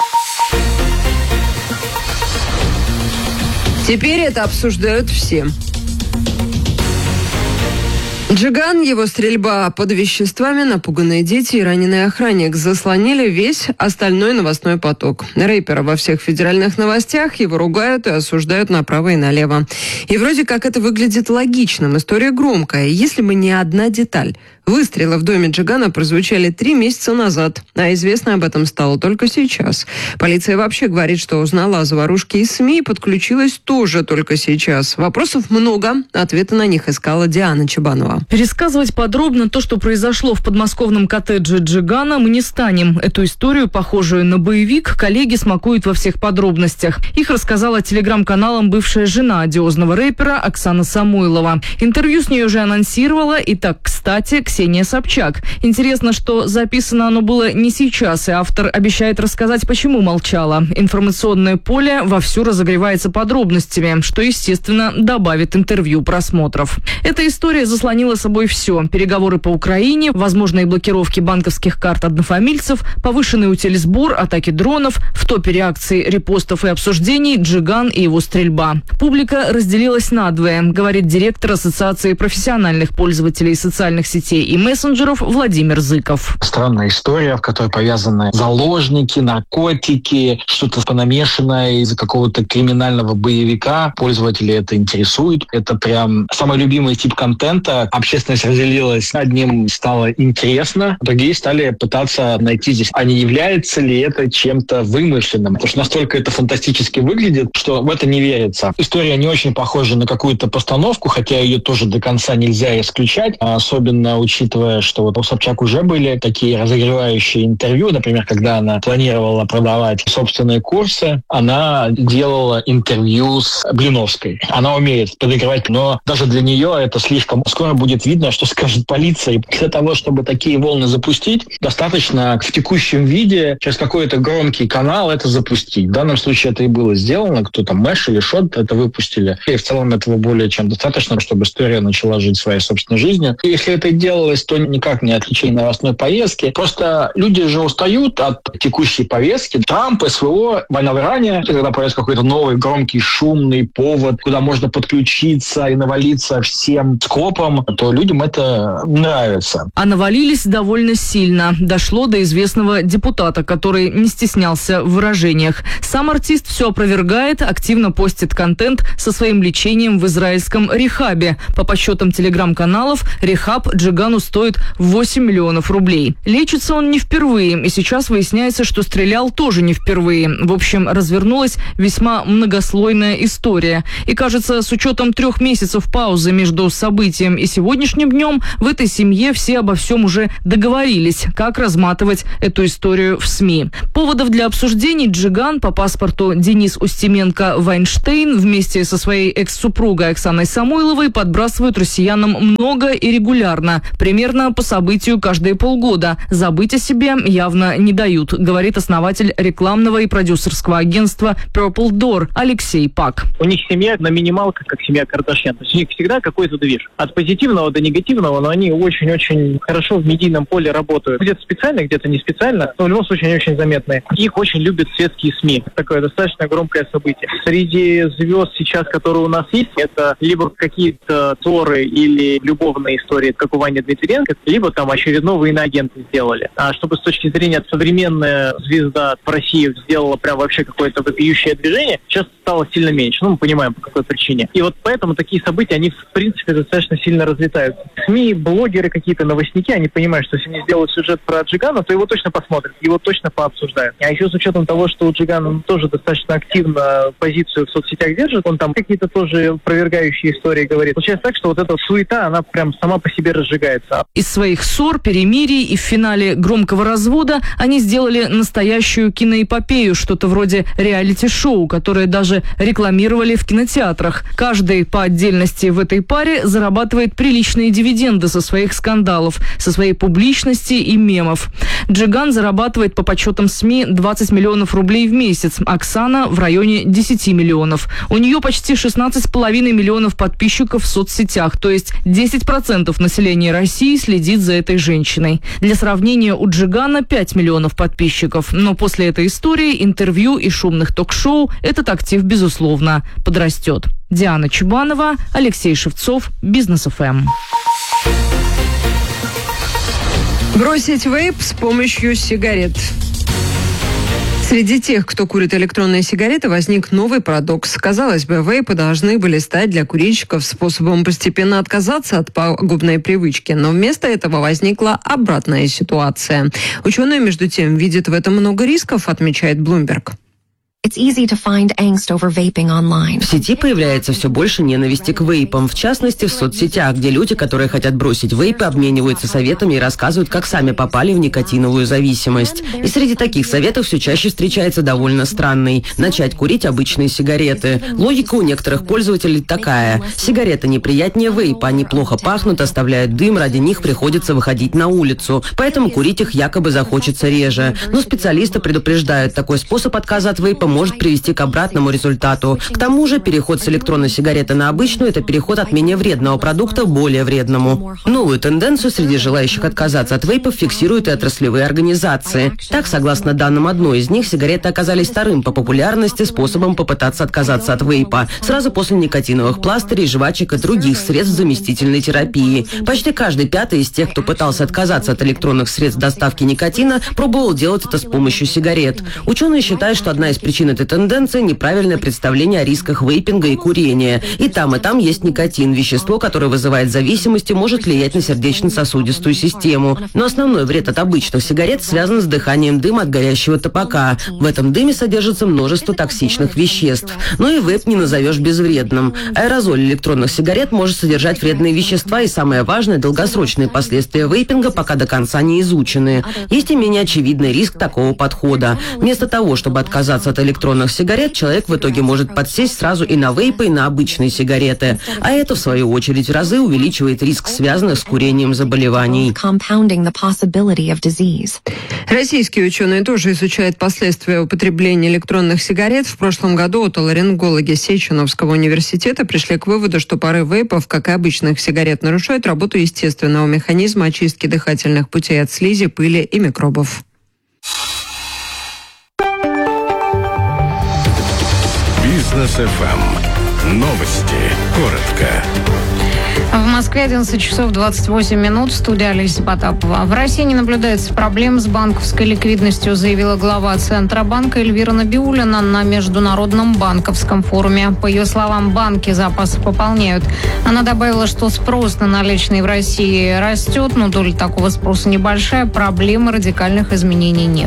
Теперь это обсуждают все. Джиган, его стрельба под веществами, напуганные дети и раненый охранник заслонили весь остальной новостной поток. Рэпера во всех федеральных новостях его ругают и осуждают направо и налево. И вроде как это выглядит логичным. История громкая. Если бы не одна деталь. Выстрелы в доме Джигана прозвучали 3 месяца назад, а известно об этом стало только сейчас. Полиция вообще говорит, что узнала о заварушке из СМИ и подключилась тоже только сейчас. Вопросов много, ответы на них искала Диана Чебанова.
Пересказывать подробно то, что произошло в подмосковном коттедже Джигана, мы не станем. Эту историю, похожую на боевик, коллеги смакуют во всех подробностях. Их рассказала телеграм-каналам бывшая жена одиозного рэпера Оксана Самойлова. Интервью с ней уже анонсировала, и так, кстати, Ксения Собчак. Интересно, что записано оно было не сейчас, и автор обещает рассказать, почему молчала. Информационное поле вовсю разогревается подробностями, что, естественно, добавит интервью просмотров. Эта история заслонила собой все. Переговоры по Украине, возможные блокировки банковских карт однофамильцев, повышенный утилизбор, атаки дронов, в топе реакций, репостов и обсуждений Джиган и его стрельба. Публика разделилась надвое, говорит директор Ассоциации профессиональных пользователей социальных сетей и мессенджеров Владимир Зыков.
Странная история, в которой повязаны заложники, наркотики, что-то понамешанное из-за какого-то криминального боевика. Пользователей это интересует. Это прям самый любимый тип контента. Общественность разделилась. Одним стало интересно, другие стали пытаться найти здесь, а не является ли это чем-то вымышленным. Потому что настолько это фантастически выглядит, что в это не верится. История не очень похожа на какую-то постановку, хотя ее тоже до конца нельзя исключать, особенно учитывая учитывая, что вот у Собчак уже были такие разогревающие интервью, например, когда она планировала продавать собственные курсы, она делала интервью с Блиновской. Она умеет подыгрывать, но даже для нее это слишком. Скоро будет видно, что скажет полиция. Для того, чтобы такие волны запустить, достаточно в текущем виде через какой-то громкий канал это запустить. В данном случае это и было сделано. Кто-то Мэш или Шот это выпустили. И в целом этого более чем достаточно, чтобы история начала жить своей собственной жизнью. И если это делалось, то никак не отличие новостной повестки. Просто люди же устают от текущей повестки. Трамп, СВО, война в Иране, когда появится какой-то новый громкий шумный повод, куда можно подключиться и навалиться всем скопом, то людям это нравится.
А навалились довольно сильно. Дошло до известного депутата, который не стеснялся в выражениях. Сам артист все опровергает, активно постит контент со своим лечением в израильском рехабе. По подсчетам телеграм-каналов, рехаб Джигану стоит 8 миллионов рублей. Лечится он не впервые, и сейчас выясняется, что стрелял тоже не впервые. В общем, развернулась весьма многослойная история. И кажется, с учетом 3 месяцев паузы между событием и сегодняшним днем, в этой семье все обо всем уже договорились, как разматывать эту историю в СМИ. Поводов для обсуждений Джиган, по паспорту Денис Устименко-Вайнштейн, вместе со своей экс-супругой Оксаной Самойловой подбрасывают россиянам много и регулярно, примерно по событию каждые полгода. Забыть о себе явно не дают, говорит основатель рекламного и продюсерского агентства Purple Door Алексей Пак.
У них семья на минималках, как семья Кардашьян. То есть у них всегда какой-то движ. От позитивного до негативного, но они очень-очень хорошо в медийном поле работают. Где-то специально, где-то не специально, но в любом случае они очень заметные. Их очень любят светские СМИ. Такое достаточно громкое событие. Среди звезд сейчас, которые у нас есть, это либо какие-то ссоры или любовные истории, как у Вани Дмитриенко, либо там очередного иноагента сделали. А чтобы с точки зрения современная звезда в России сделала прям вообще какое-то вопиющее движение, сейчас стало сильно меньше. Ну, мы понимаем, по какой причине. И вот поэтому такие события, они в принципе достаточно сильно разлетаются. СМИ, блогеры, какие-то новостники, они понимают, что если они сделают сюжет про Джигана, то его точно посмотрят, его точно пообсуждают. А еще с учетом того, что у Джигана тоже достаточно активно позицию в соцсетях держит, он там какие-то тоже опровергающие истории говорит. Получается так, что вот эта суета, она прям сама по себе разжигается.
Из своих ссор, перемирий и в финале громкого развода они сделали настоящую киноэпопею, что-то вроде реалити-шоу, которое даже рекламировали в кинотеатрах. Каждый по отдельности в этой паре зарабатывает приличные дивиденды со своих скандалов, со своей публичности и мемов. Джиган зарабатывает по подсчетам СМИ 20 миллионов рублей в месяц, Оксана в районе 10 миллионов. У нее почти 16,5 миллионов подписчиков в соцсетях, то есть 10% населения России следит за этой женщиной. Для сравнения, у Джигана 5 миллионов подписчиков, но после этой истории, интервью и шумных ток-шоу этот актив, безусловно, подрастет. Диана Чубанова, Алексей Шевцов, Бизнес ФМ.
Бросить вейп с помощью сигарет. Среди тех, кто курит электронные сигареты, возник новый парадокс. Казалось бы, вейпы должны были стать для курильщиков способом постепенно отказаться от пагубной привычки. Но вместо этого возникла обратная ситуация. Ученые, между тем, видят в этом много рисков, отмечает Bloomberg.
В сети появляется все больше ненависти к вейпам, в частности, в соцсетях, где люди, которые хотят бросить вейпы, обмениваются советами и рассказывают, как сами попали в никотиновую зависимость. И среди таких советов все чаще встречается довольно странный – начать курить обычные сигареты. Логика у некоторых пользователей такая – сигареты неприятнее вейпа, они плохо пахнут, оставляют дым, ради них приходится выходить на улицу, поэтому курить их якобы захочется реже. Но специалисты предупреждают, такой способ отказа от вейпа может привести к обратному результату. К тому же переход с электронной сигареты на обычную – это переход от менее вредного продукта к более вредному. Новую тенденцию среди желающих отказаться от вейпов фиксируют и отраслевые организации. Так, согласно данным одной из них, сигареты оказались вторым по популярности способом попытаться отказаться от вейпа, сразу после никотиновых пластырей, жвачек и других средств заместительной терапии. Почти каждый пятый из тех, кто пытался отказаться от электронных средств доставки никотина, пробовал делать это с помощью сигарет. Ученые считают, что одна из причин причин этой тенденции – неправильное представление о рисках вейпинга и курения. И там есть никотин, вещество, которое вызывает зависимость и может влиять на сердечно-сосудистую систему. Но основной вред от обычных сигарет связан с дыханием дыма от горящего табака. В этом дыме содержится множество токсичных веществ. Но и вейп не назовешь безвредным. Аэрозоль электронных сигарет может содержать вредные вещества и, самое важное, долгосрочные последствия вейпинга пока до конца не изучены. Есть и менее очевидный риск такого подхода. Вместо того, чтобы отказаться от электронных сигарет, человек в итоге может подсесть сразу и на вейпы, и на обычные сигареты. А это, в свою очередь, в разы увеличивает риск связанных с курением заболеваний.
Российские ученые тоже изучают последствия употребления электронных сигарет. В прошлом году отоларингологи Сеченовского университета пришли к выводу, что пары вейпов, как и обычных сигарет, нарушают работу естественного механизма очистки дыхательных путей от слизи, пыли и микробов.
Бизнес ФМ. Новости. Коротко.
В Москве 11 часов 28 минут. Студия Олеся Потапова. В России не наблюдается проблем с банковской ликвидностью, заявила глава Центробанка Эльвира Набиуллина на Международном банковском форуме. По ее словам, банки запасы пополняют. Она добавила, что спрос на наличные в России растет, но доля такого спроса небольшая, проблемы радикальных изменений нет.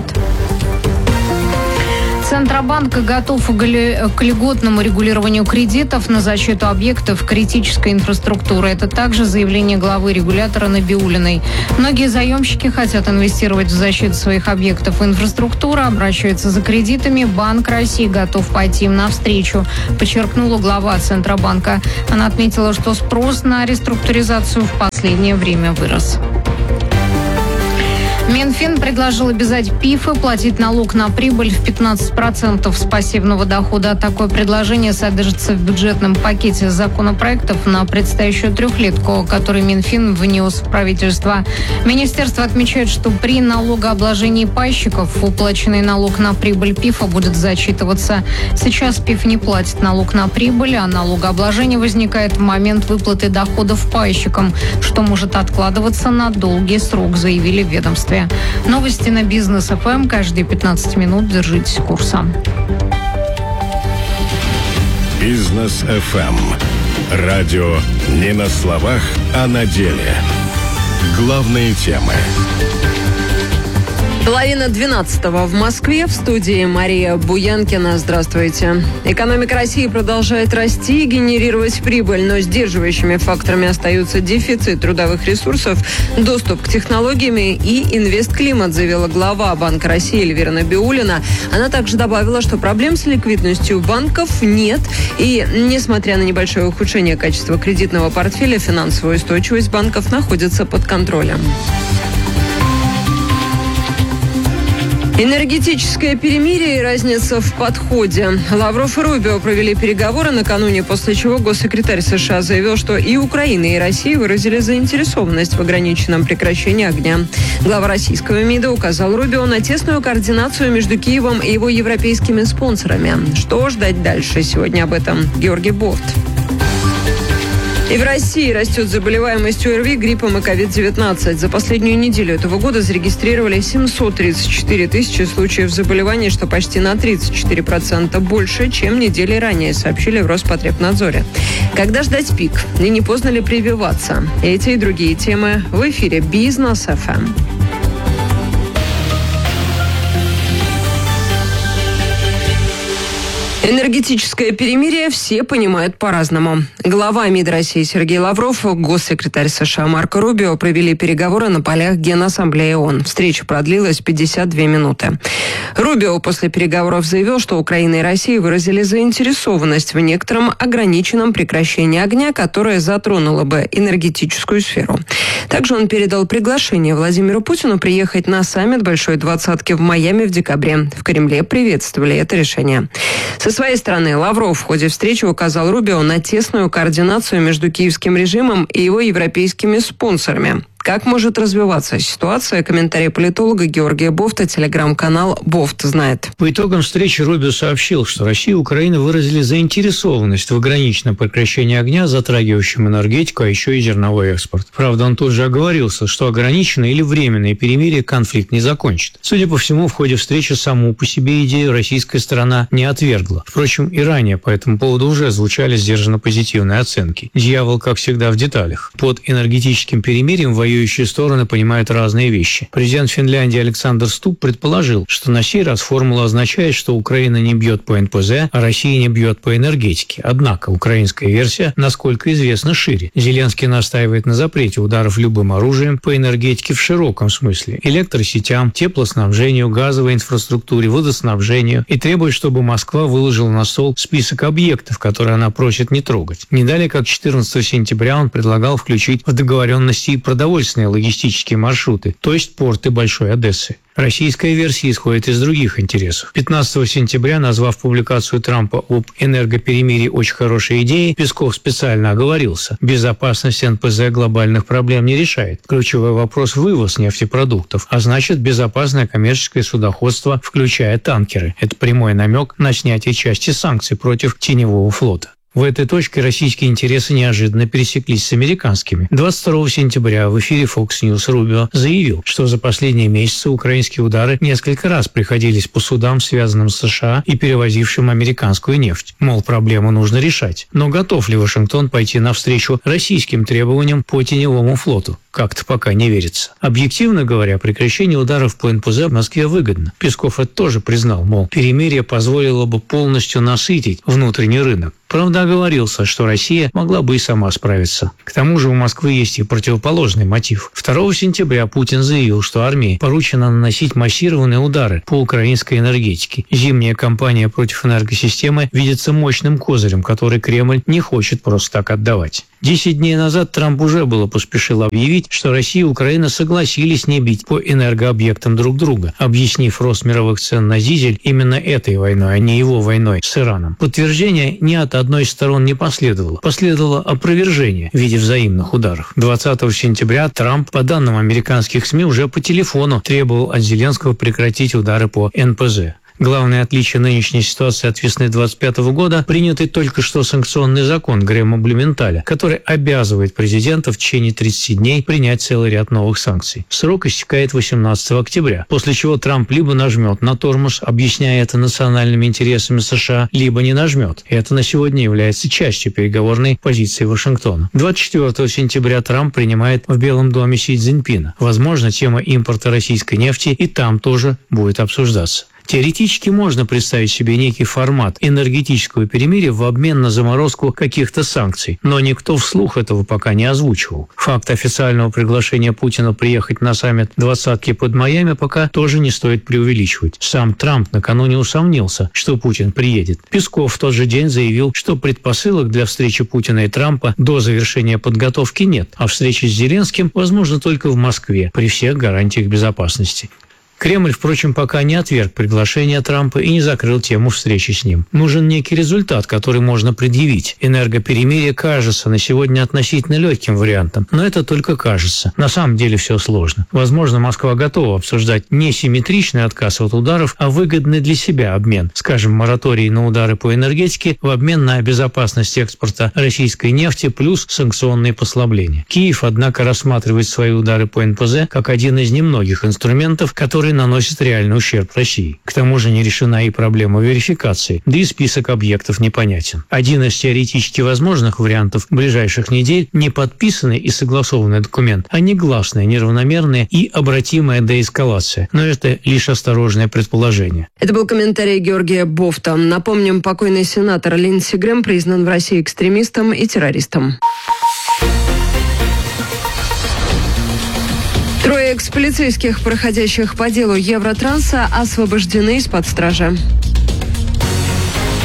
Центробанк готов к льготному регулированию кредитов на защиту объектов критической инфраструктуры. Это также заявление главы регулятора Набиуллиной. Многие заемщики хотят инвестировать в защиту своих объектов инфраструктуры, обращаются за кредитами. Банк России готов пойти им навстречу, подчеркнула глава Центробанка. Она отметила, что спрос на реструктуризацию в последнее время вырос. Минфин предложил обязать ПИФы платить налог на прибыль в 15% с пассивного дохода. Такое предложение содержится в бюджетном пакете законопроектов на предстоящую трехлетку, который Минфин внес в правительство. Министерство отмечает, что при налогообложении пайщиков уплаченный налог на прибыль ПИФа будет зачитываться. Сейчас ПИФ не платит налог на прибыль, а налогообложение возникает в момент выплаты доходов пайщикам, что может откладываться на долгий срок, заявили в ведомстве. Новости на Бизнес ФМ. Каждые 15 минут держитесь курса.
Бизнес ФМ. Радио не на словах, а на деле. Главные темы.
11:30 в Москве. В студии Мария Буянкина. Здравствуйте. Экономика России продолжает расти и генерировать прибыль, но сдерживающими факторами остаются дефицит трудовых ресурсов, доступ к технологиям и инвестклимат, заявила глава Банка России Эльвира Набиуллина. Она также добавила, что проблем с ликвидностью банков нет, и, несмотря на небольшое ухудшение качества кредитного портфеля, финансовая устойчивость банков находится под контролем. Энергетическое перемирие и разница в подходе. Лавров и Рубио провели переговоры накануне, после чего госсекретарь США заявил, что и Украина, и Россия выразили заинтересованность в ограниченном прекращении огня. Глава российского МИДа указал Рубио на тесную координацию между Киевом и его европейскими спонсорами. Что ждать дальше? Сегодня об этом Георгий Бофт. И в России растет заболеваемость ОРВИ, гриппом и COVID-19. За последнюю неделю этого года зарегистрировали 734 тысячи случаев заболеваний, что почти на 34% больше, чем недели ранее, сообщили в Роспотребнадзоре. Когда ждать пик? И не поздно ли прививаться? Эти и другие темы в эфире Бизнес ФМ. Энергетическое перемирие все понимают по-разному. Глава МИД России Сергей Лавров, госсекретарь США Марко Рубио провели переговоры на полях Генассамблеи ООН. Встреча продлилась 52 минуты. Рубио после переговоров заявил, что Украина и Россия выразили заинтересованность в некотором ограниченном прекращении огня, которое затронуло бы энергетическую сферу. Также он передал приглашение Владимиру Путину приехать на саммит Большой двадцатки в Майами в декабре. В Кремле приветствовали это решение. Со своей стороны, Лавров в ходе встречи указал Рубио на тесную координацию между киевским режимом и его европейскими спонсорами. Как может развиваться ситуация? Комментарий политолога Георгия Бофта, телеграм-канал «Бофт знает».
По итогам встречи Рубио сообщил, что Россия и Украина выразили заинтересованность в ограниченном прекращении огня, затрагивающем энергетику, а еще и зерновой экспорт. Правда, он тут же оговорился, что ограниченное или временное перемирие конфликт не закончит. Судя по всему, в ходе встречи саму по себе идею российская сторона не отвергла. Впрочем, и ранее по этому поводу уже звучали сдержанно позитивные оценки. Дьявол, как всегда, в деталях. Под энергетическим перемирием воюющие стороны понимают разные вещи. Президент Финляндии Александр Стуб предположил, что на сей раз формула означает, что Украина не бьет по НПЗ, а Россия не бьет по энергетике. Однако украинская версия, насколько известно, шире. Зеленский настаивает на запрете ударов любым оружием по энергетике в широком смысле. Электросетям, теплоснабжению, газовой инфраструктуре, водоснабжению и требует, чтобы Москва выложила на стол список объектов, которые она просит не трогать. Не далее, как 14 сентября он предлагал включить в договоренности и продовольственные логистические маршруты, то есть порты Большой Одессы. Российская версия исходит из других интересов. 15 сентября, назвав публикацию Трампа об энергоперемирии очень хорошей идеей, Песков специально оговорился. Безопасность НПЗ глобальных проблем не решает. Ключевой вопрос – вывоз нефтепродуктов, а значит безопасное коммерческое судоходство, включая танкеры. Это прямой намек на снятие части санкций против теневого флота. В этой точке российские интересы неожиданно пересеклись с американскими. 22 сентября в эфире Fox News Рубио заявил, что за последние месяцы украинские удары несколько раз приходились по судам, связанным с США и перевозившим американскую нефть. Мол, проблему нужно решать. Но готов ли Вашингтон пойти навстречу российским требованиям по теневому флоту? Как-то пока не верится. Объективно говоря, прекращение ударов по НПЗ в Москве выгодно. Песков это тоже признал, мол, перемирие позволило бы полностью насытить внутренний рынок. Правда, оговорился, что Россия могла бы и сама справиться. К тому же у Москвы есть и противоположный мотив. 2 сентября Путин заявил, что армии поручено наносить массированные удары по украинской энергетике. Зимняя кампания против энергосистемы видится мощным козырем, который Кремль не хочет просто так отдавать. 10 дней назад Трамп уже поспешил объявить, что Россия и Украина согласились не бить по энергообъектам друг друга, объяснив рост мировых цен на дизель именно этой войной, а не его войной с Ираном. Подтверждение ни от одной из сторон не последовало. Последовало опровержение в виде взаимных ударов. 20 сентября Трамп, по данным американских СМИ, уже по телефону требовал от Зеленского прекратить удары по НПЗ. Главное отличие нынешней ситуации от весны 2025 года – принятый только что санкционный закон Грэма Блюменталя, который обязывает президента в течение 30 дней принять целый ряд новых санкций. Срок истекает 18 октября, после чего Трамп либо нажмет на тормоз, объясняя это национальными интересами США, либо не нажмет. И это на сегодня является частью переговорной позиции Вашингтона. 24 сентября Трамп принимает в Белом доме Си Цзиньпина. Возможно, тема импорта российской нефти и там тоже будет обсуждаться. Теоретически можно представить себе некий формат энергетического перемирия в обмен на заморозку каких-то санкций, но никто вслух этого пока не озвучивал. Факт официального приглашения Путина приехать на саммит «двадцатки» под Майами пока тоже не стоит преувеличивать. Сам Трамп накануне усомнился, что Путин приедет. Песков в тот же день заявил, что предпосылок для встречи Путина и Трампа до завершения подготовки нет, а встреча с Зеленским возможна только в Москве при всех гарантиях безопасности. Кремль, впрочем, пока не отверг приглашение Трампа и не закрыл тему встречи с ним. Нужен некий результат, который можно предъявить. Энергоперемирие кажется на сегодня относительно легким вариантом, но это только кажется. На самом деле все сложно. Возможно, Москва готова обсуждать не симметричный отказ от ударов, а выгодный для себя обмен. Скажем, мораторий на удары по энергетике в обмен на безопасность экспорта российской нефти плюс санкционные послабления. Киев, однако, рассматривает свои удары по НПЗ как один из немногих инструментов, которые наносит реальный ущерб России. К тому же не решена и проблема верификации, да и список объектов непонятен. Один из теоретически возможных вариантов ближайших недель – не подписанный и согласованный документ, а негласная, неравномерная и обратимая деэскалация. Но это лишь осторожное предположение.
Это был комментарий Георгия Бофта. Напомним, покойный сенатор Линдси Грэм признан в России экстремистом и террористом. Трое экс-полицейских, проходящих по делу Евротранса, освобождены из-под стражи.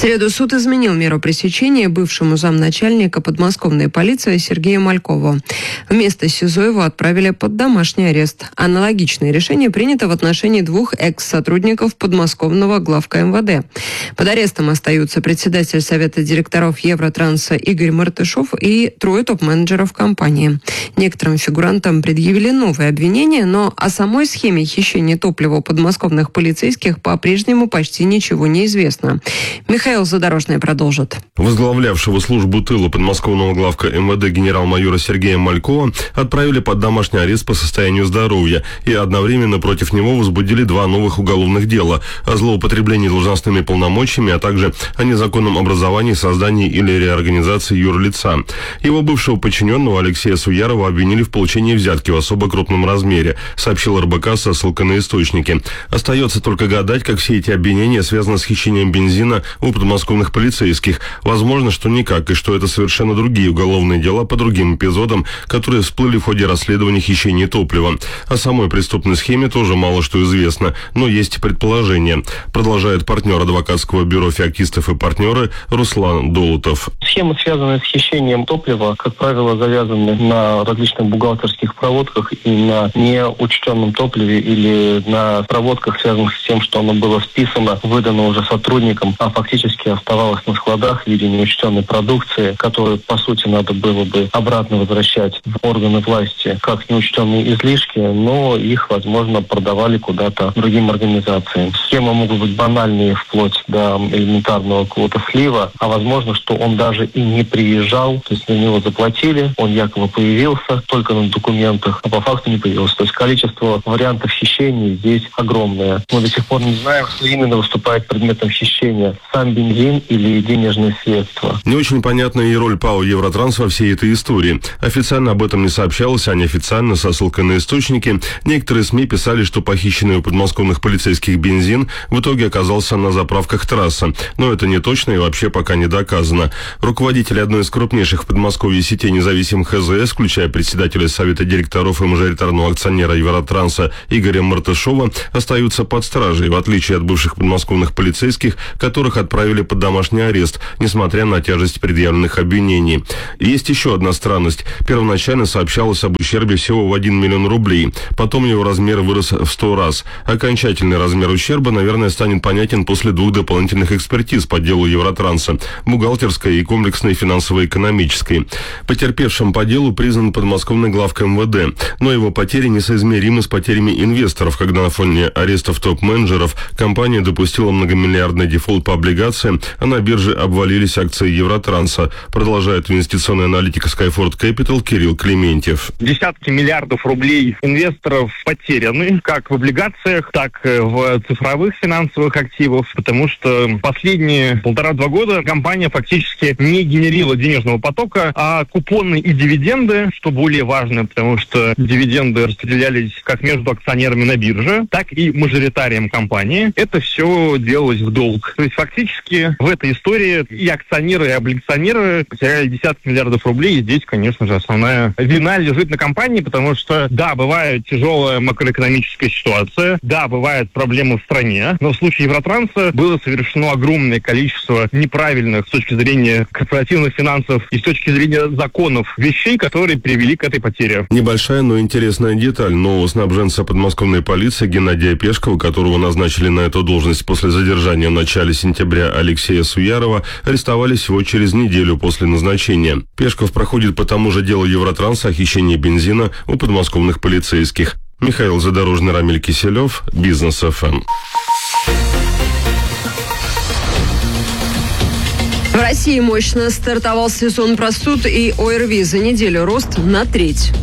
среду суд изменил меру пресечения бывшему замначальника подмосковной полиции Сергею Малькову. Вместо СИЗО его отправили под домашний арест. Аналогичное решение принято в отношении 2 экс-сотрудников подмосковного главка МВД. Под арестом остаются председатель Совета директоров Евротранса Игорь Мартышов и 3 топ-менеджеров компании. Некоторым фигурантам предъявили новые обвинения, но о самой схеме хищения топлива у подмосковных полицейских по-прежнему почти ничего не известно. Михаил Задорожный продолжит.
Возглавлявшего службу тыла подмосковного главка МВД генерал-майора Сергея Малькова отправили под домашний арест по состоянию здоровья, и одновременно против него возбудили 2 новых уголовных дела о злоупотреблении должностными полномочиями, а также о незаконном образовании, создании или реорганизации юрлица. Его бывшего подчиненного Алексея Суярова обвинили в получении взятки в особо крупном размере, сообщил РБК со ссылкой на источники. Остается только гадать, как все эти обвинения связаны с хищением бензина у подмосковных полицейских. Возможно, что никак, и что это совершенно другие уголовные дела по другим эпизодам, которые всплыли в ходе расследования хищения топлива. О самой преступной схеме тоже мало что известно, но есть предположения. Продолжает партнер адвокатского бюро «Феоктистов и партнеры» Руслан Долутов.
Схемы, связанные с хищением топлива, как правило, завязаны на различных бухгалтерских проводках и на неучтенном топливе или на проводках, связанных с тем, что оно было списано, выдано уже сотрудникам, а фактически оставалось на складах в виде неучтенной продукции, которую, по сути, надо было бы обратно возвращать в органы власти как неучтенные излишки, но их, возможно, продавали куда-то другим организациям. Схемы могут быть банальные, вплоть до элементарного какого-то слива, а возможно, что он даже и не приезжал, то есть на него заплатили, он якобы появился только на документах, а по факту не появился. То есть количество вариантов хищений здесь огромное. Мы до сих пор не знаем, что именно выступает предметом хищения. Сам бензин или денежные средства.
Не очень понятна и роль ПАО «Евротранс» во всей этой истории. Официально об этом не сообщалось, а неофициально, со ссылкой на источники, некоторые СМИ писали, что похищенный у подмосковных полицейских бензин в итоге оказался на заправках «Трасса». Но это не точно и вообще пока не доказано. Руководители одной из крупнейших в Подмосковье сетей независимых ХЗС, включая председателя Совета директоров и мажоритарного акционера «Евротранса» Игоря Мартышова, остаются под стражей, в отличие от бывших подмосковных полицейских, которых отправили под домашний арест, несмотря на тяжесть предъявленных обвинений. Есть еще одна странность. Первоначально сообщалось об ущербе всего в 1 миллион рублей. Потом его размер вырос в 100 раз. Окончательный размер ущерба, наверное, станет понятен после 2 дополнительных экспертиз по делу Евротранса – бухгалтерской и комплексной финансово-экономической. Потерпевшим по делу признан подмосковный главка МВД, но его потери несоизмеримы с потерями инвесторов, когда на фоне арестов топ-менеджеров компания допустила многомиллиардный дефолт по облигациям, а на бирже обвалились акции Евротранса, продолжает инвестиционный аналитик Skyford Capital Кирилл Клементьев.
Десятки миллиардов рублей инвесторов потеряны как в облигациях, так и в цифровых финансовых активах, потому что последние 1,5-2 года компания фактически не генерила денежного потока, а купоны и дивиденды, что более важно, потому что дивиденды распределялись как между акционерами на бирже, так и мажоритарием компании. Это все делалось в долг. То есть фактически в этой истории и акционеры, и облигационеры потеряли десятки миллиардов рублей. И здесь, конечно же, основная вина лежит на компании, потому что, да, бывает тяжелая макроэкономическая ситуация, да, бывают проблемы в стране, но в случае Евротранса было совершено огромное количество неправильных с точки зрения корпоративных финансов и с точки зрения законов вещей, которые привели к этой потере.
Небольшая, но интересная деталь. Нового снабженца подмосковной полиции Геннадия Пешкова, которого назначили на эту должность после задержания в начале сентября Алексея Суярова, арестовали всего через неделю после назначения. Пешков проходит по тому же делу Евротранса о хищении бензина у подмосковных полицейских. Михаил Задорожный, Рамиль Киселев, Бизнес ФМ.
В России мощно стартовал сезон простуд и ОРВИ. За неделю рост на 1/3.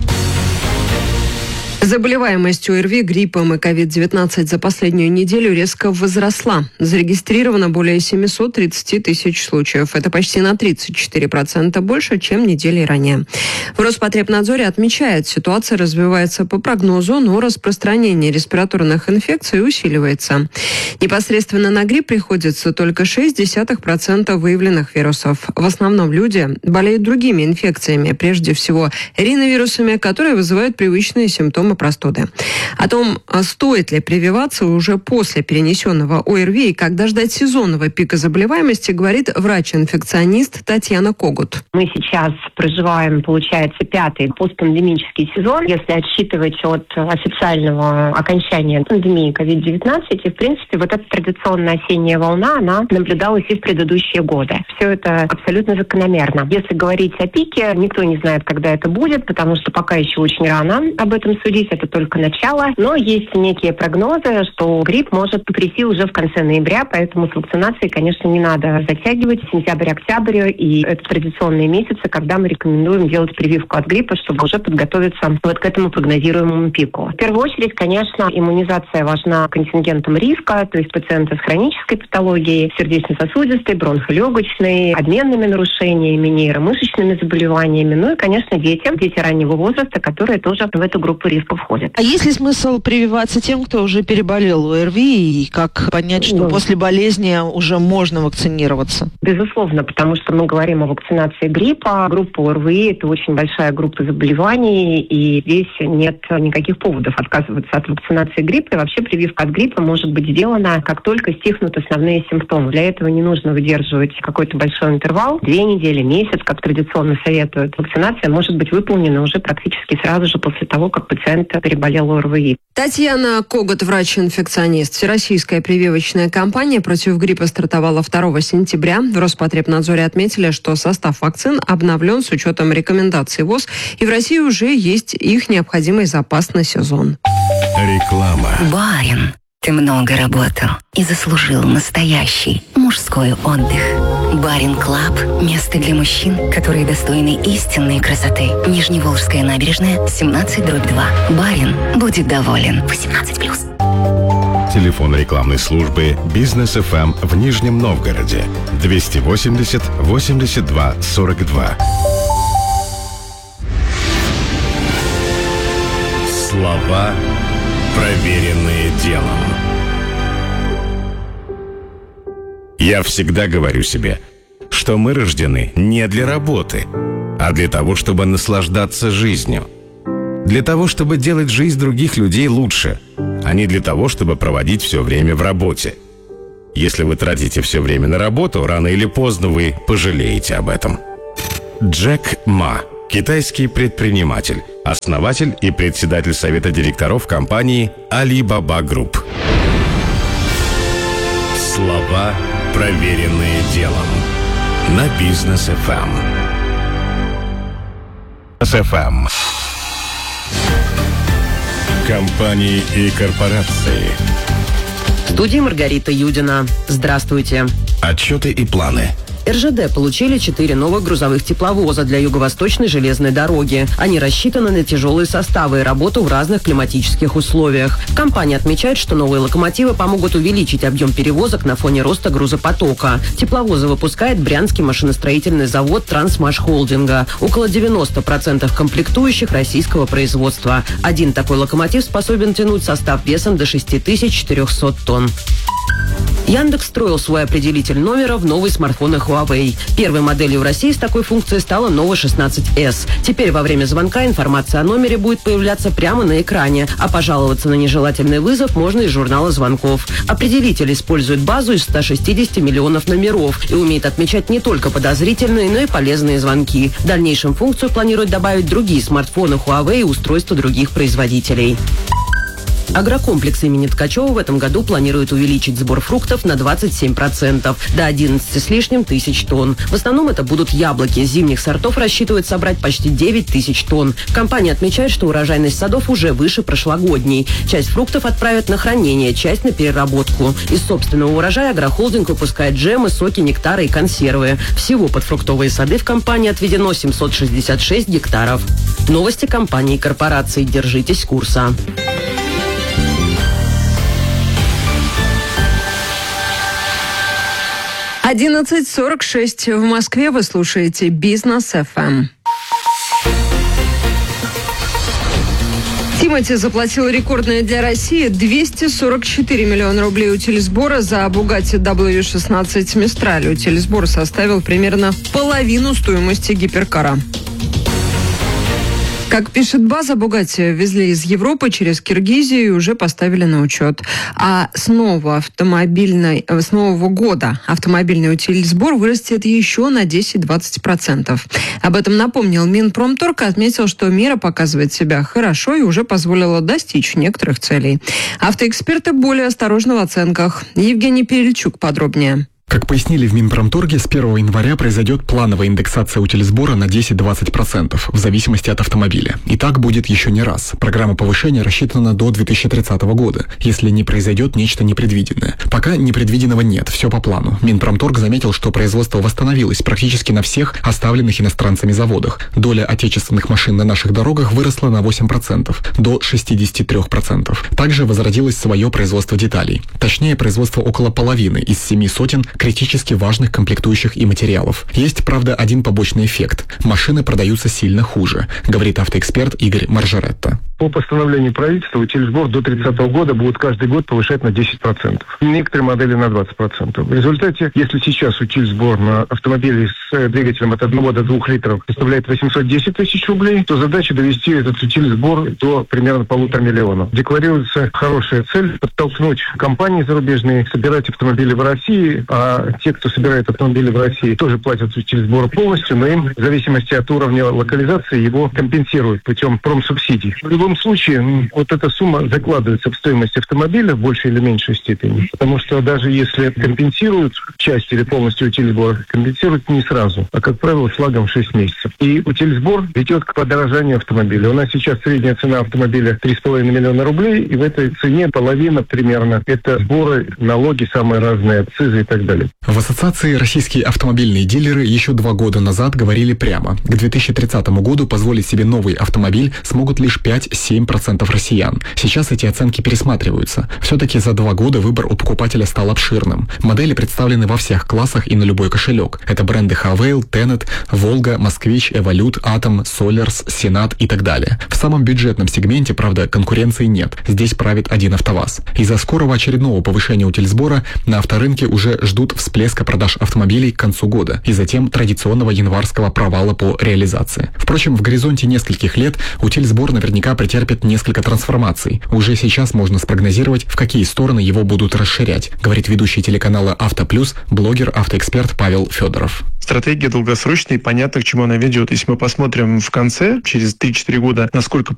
Заболеваемость ОРВИ, гриппом и COVID-19 за последнюю неделю резко возросла. Зарегистрировано более 730 тысяч случаев. Это почти на 34% больше, чем недели ранее. В Роспотребнадзоре отмечают, ситуация развивается по прогнозу, но распространение респираторных инфекций усиливается. Непосредственно на грипп приходится только 0,6% выявленных вирусов. В основном люди болеют другими инфекциями, прежде всего риновирусами, которые вызывают привычные симптомы симптомы простуды. О том, стоит ли прививаться уже после перенесенного ОРВИ и когда ждать сезонного пика заболеваемости, говорит врач-инфекционист Татьяна Когут.
Мы сейчас проживаем, получается, 5-й постпандемический сезон, если отсчитывать от официального окончания пандемии COVID-19. И, в принципе, вот эта традиционная осенняя волна, она наблюдалась и в предыдущие годы. Все это абсолютно закономерно. Если говорить о пике, никто не знает, когда это будет, потому что пока еще очень рано об этом судить, это только начало. Но есть некие прогнозы, что грипп может прийти уже в конце ноября, поэтому с вакцинацией, конечно, не надо затягивать. Сентябрь-октябрь и это традиционные месяцы, когда мы рекомендуем делать прививку от гриппа, чтобы уже подготовиться вот к этому прогнозируемому пику. В первую очередь, конечно, иммунизация важна контингентом риска, то есть пациенты с хронической патологией, сердечно-сосудистой, бронхолегочной, обменными нарушениями, нейромышечными заболеваниями, ну и, конечно, дети раннего возраста, которые тоже в эту группу риска входят.
А есть ли смысл прививаться тем, кто уже переболел ОРВИ, и как понять, что после болезни уже можно вакцинироваться?
Безусловно, потому что мы говорим о вакцинации гриппа. Группа ОРВИ – это очень большая группа заболеваний, и здесь нет никаких поводов отказываться от вакцинации гриппа. И вообще прививка от гриппа может быть сделана, как только стихнут основные симптомы. Для этого не нужно выдерживать какой-то большой интервал, 2 недели, месяц, как традиционно советуют. Вакцинация может быть выполнена уже практически сразу же после того, как пациент переболел ОРВИ.
Татьяна Когут, врач-инфекционист. Всероссийская прививочная кампания против гриппа стартовала 2 сентября. В Роспотребнадзоре отметили, что состав вакцин обновлен с учетом рекомендаций ВОЗ, и в России уже есть их необходимый запас на сезон.
Реклама.
Барин, ты много работал и заслужил настоящий мужской отдых. Барин Клаб – место для мужчин, которые достойны истинной красоты. Нижневолжская набережная, 17/2. Барин будет доволен. 18+.
Телефон рекламной службы «Бизнес ФМ» в Нижнем Новгороде 280 82 42. Слова, проверенные делом. Я всегда говорю себе, что мы рождены не для работы, а для того, чтобы наслаждаться жизнью. Для того, чтобы делать жизнь других людей лучше, а не для того, чтобы проводить все время в работе. Если вы тратите все время на работу, рано или поздно вы пожалеете об этом. Джек Ма, китайский предприниматель, основатель и председатель совета директоров компании Alibaba Group. Слова, проверенные делом. На Бизнес ФМ. СФМ. Компании и корпорации.
В студии Маргарита Юдина. Здравствуйте.
Отчеты и планы.
РЖД получили 4 новых грузовых тепловоза для Юго-Восточной железной дороги. Они рассчитаны на тяжелые составы и работу в разных климатических условиях. Компания отмечает, что новые локомотивы помогут увеличить объем перевозок на фоне роста грузопотока. Тепловозы выпускает Брянский машиностроительный завод Трансмашхолдинга. Около 90% комплектующих российского производства. Один такой локомотив способен тянуть состав весом до 6400 тонн. Яндекс встроил свой определитель номера в новый смартфон Huawei. Первой моделью в России с такой функцией стала Nova 16S. Теперь во время звонка информация о номере будет появляться прямо на экране, а пожаловаться на нежелательный вызов можно из журнала звонков. Определитель использует базу из 160 миллионов номеров и умеет отмечать не только подозрительные, но и полезные звонки. В дальнейшем функцию планируют добавить другие смартфоны Huawei и устройства других производителей. Агрокомплекс имени Ткачева в этом году планирует увеличить сбор фруктов на 27%, до 11 с лишним тысяч тонн. В основном это будут яблоки. Зимних сортов рассчитывают собрать почти 9 тысяч тонн. Компания отмечает, что урожайность садов уже выше прошлогодней. Часть фруктов отправят на хранение, часть на переработку. Из собственного урожая агрохолдинг выпускает джемы, соки, нектары и консервы. Всего под фруктовые сады в компании отведено 766 гектаров. Новости компании и корпораций. Держитесь курса.
11:46 в Москве. Вы слушаете Бизнес ФМ. Тимати заплатил рекордное для России 244 миллиона рублей утилизбора за Bugatti W16 Mistral. Утилизбор составил примерно половину стоимости гиперкара. Как пишет база, Bugatti везли из Европы через Киргизию и уже поставили на учет. А с нового года автомобильный утилизбор вырастет еще на 10-20%. Об этом напомнил Минпромторг и отметил, что мера показывает себя хорошо и уже позволила достичь некоторых целей. Автоэксперты более осторожны в оценках. Евгений Перельчук подробнее.
Как пояснили в Минпромторге, с 1 января произойдет плановая индексация утилизбора на 10-20% в зависимости от автомобиля. И так будет еще не раз. Программа повышения рассчитана до 2030 года, если не произойдет нечто непредвиденное. Пока непредвиденного нет, все по плану. Минпромторг заметил, что производство восстановилось практически на всех оставленных иностранцами заводах. Доля отечественных машин на наших дорогах выросла на 8%, до 63%. Также возродилось свое производство деталей. Точнее, производство около половины из 7 сотен критически важных комплектующих и материалов. Есть, правда, один побочный эффект. Машины продаются сильно хуже, говорит автоэксперт Игорь Маржаретто.
По постановлению правительства утилизбор до 30 года будут каждый год повышать на 10%. Некоторые модели на 20%. В результате, если сейчас утилизбор на автомобиле с двигателем от 1 до 2 литров составляет 810 тысяч рублей, то задача довести этот утилизбор до примерно 1,5 миллиона. Декларируется хорошая цель – подтолкнуть компании зарубежные собирать автомобили в России, а те, кто собирает автомобили в России, тоже платят утилизбор полностью, но им в зависимости от уровня локализации его компенсируют путем промсубсидий. В любом случае, вот эта сумма закладывается в стоимость автомобиля в большей или меньшей степени, потому что даже если компенсируют часть или полностью утилизбор, компенсируют не сразу, а, как правило, с лагом 6 месяцев. И утилизбор ведет к подорожанию автомобиля. У нас сейчас средняя цена автомобиля 3,5 миллиона рублей, и в этой цене половина примерно – это сборы, налоги самые разные, акцизы и так далее.
В Ассоциации российские автомобильные дилеры еще 2 года назад говорили прямо. К 2030 году позволить себе новый автомобиль смогут лишь 5-7% россиян. Сейчас эти оценки пересматриваются. Все-таки за 2 года выбор у покупателя стал обширным. Модели представлены во всех классах и на любой кошелек. Это бренды Havail, Tenet, Volga, Москвич, Evolute, Atom, Solers, Senat и так далее. В самом бюджетном сегменте, правда, конкуренции нет. Здесь правит один АвтоВАЗ. Из-за скорого очередного повышения утилизбора на авторынке уже ждут всплеска продаж автомобилей к концу года и затем традиционного январского провала по реализации. Впрочем, в горизонте нескольких лет утилизбор наверняка претерпит несколько трансформаций. Уже сейчас можно спрогнозировать, в какие стороны его будут расширять, говорит ведущий телеканала «Автоплюс», блогер, автоэксперт Павел Федоров.
Стратегия долгосрочная и понятно, к чему она ведет. Если мы посмотрим в конце, через 3-4 года, насколько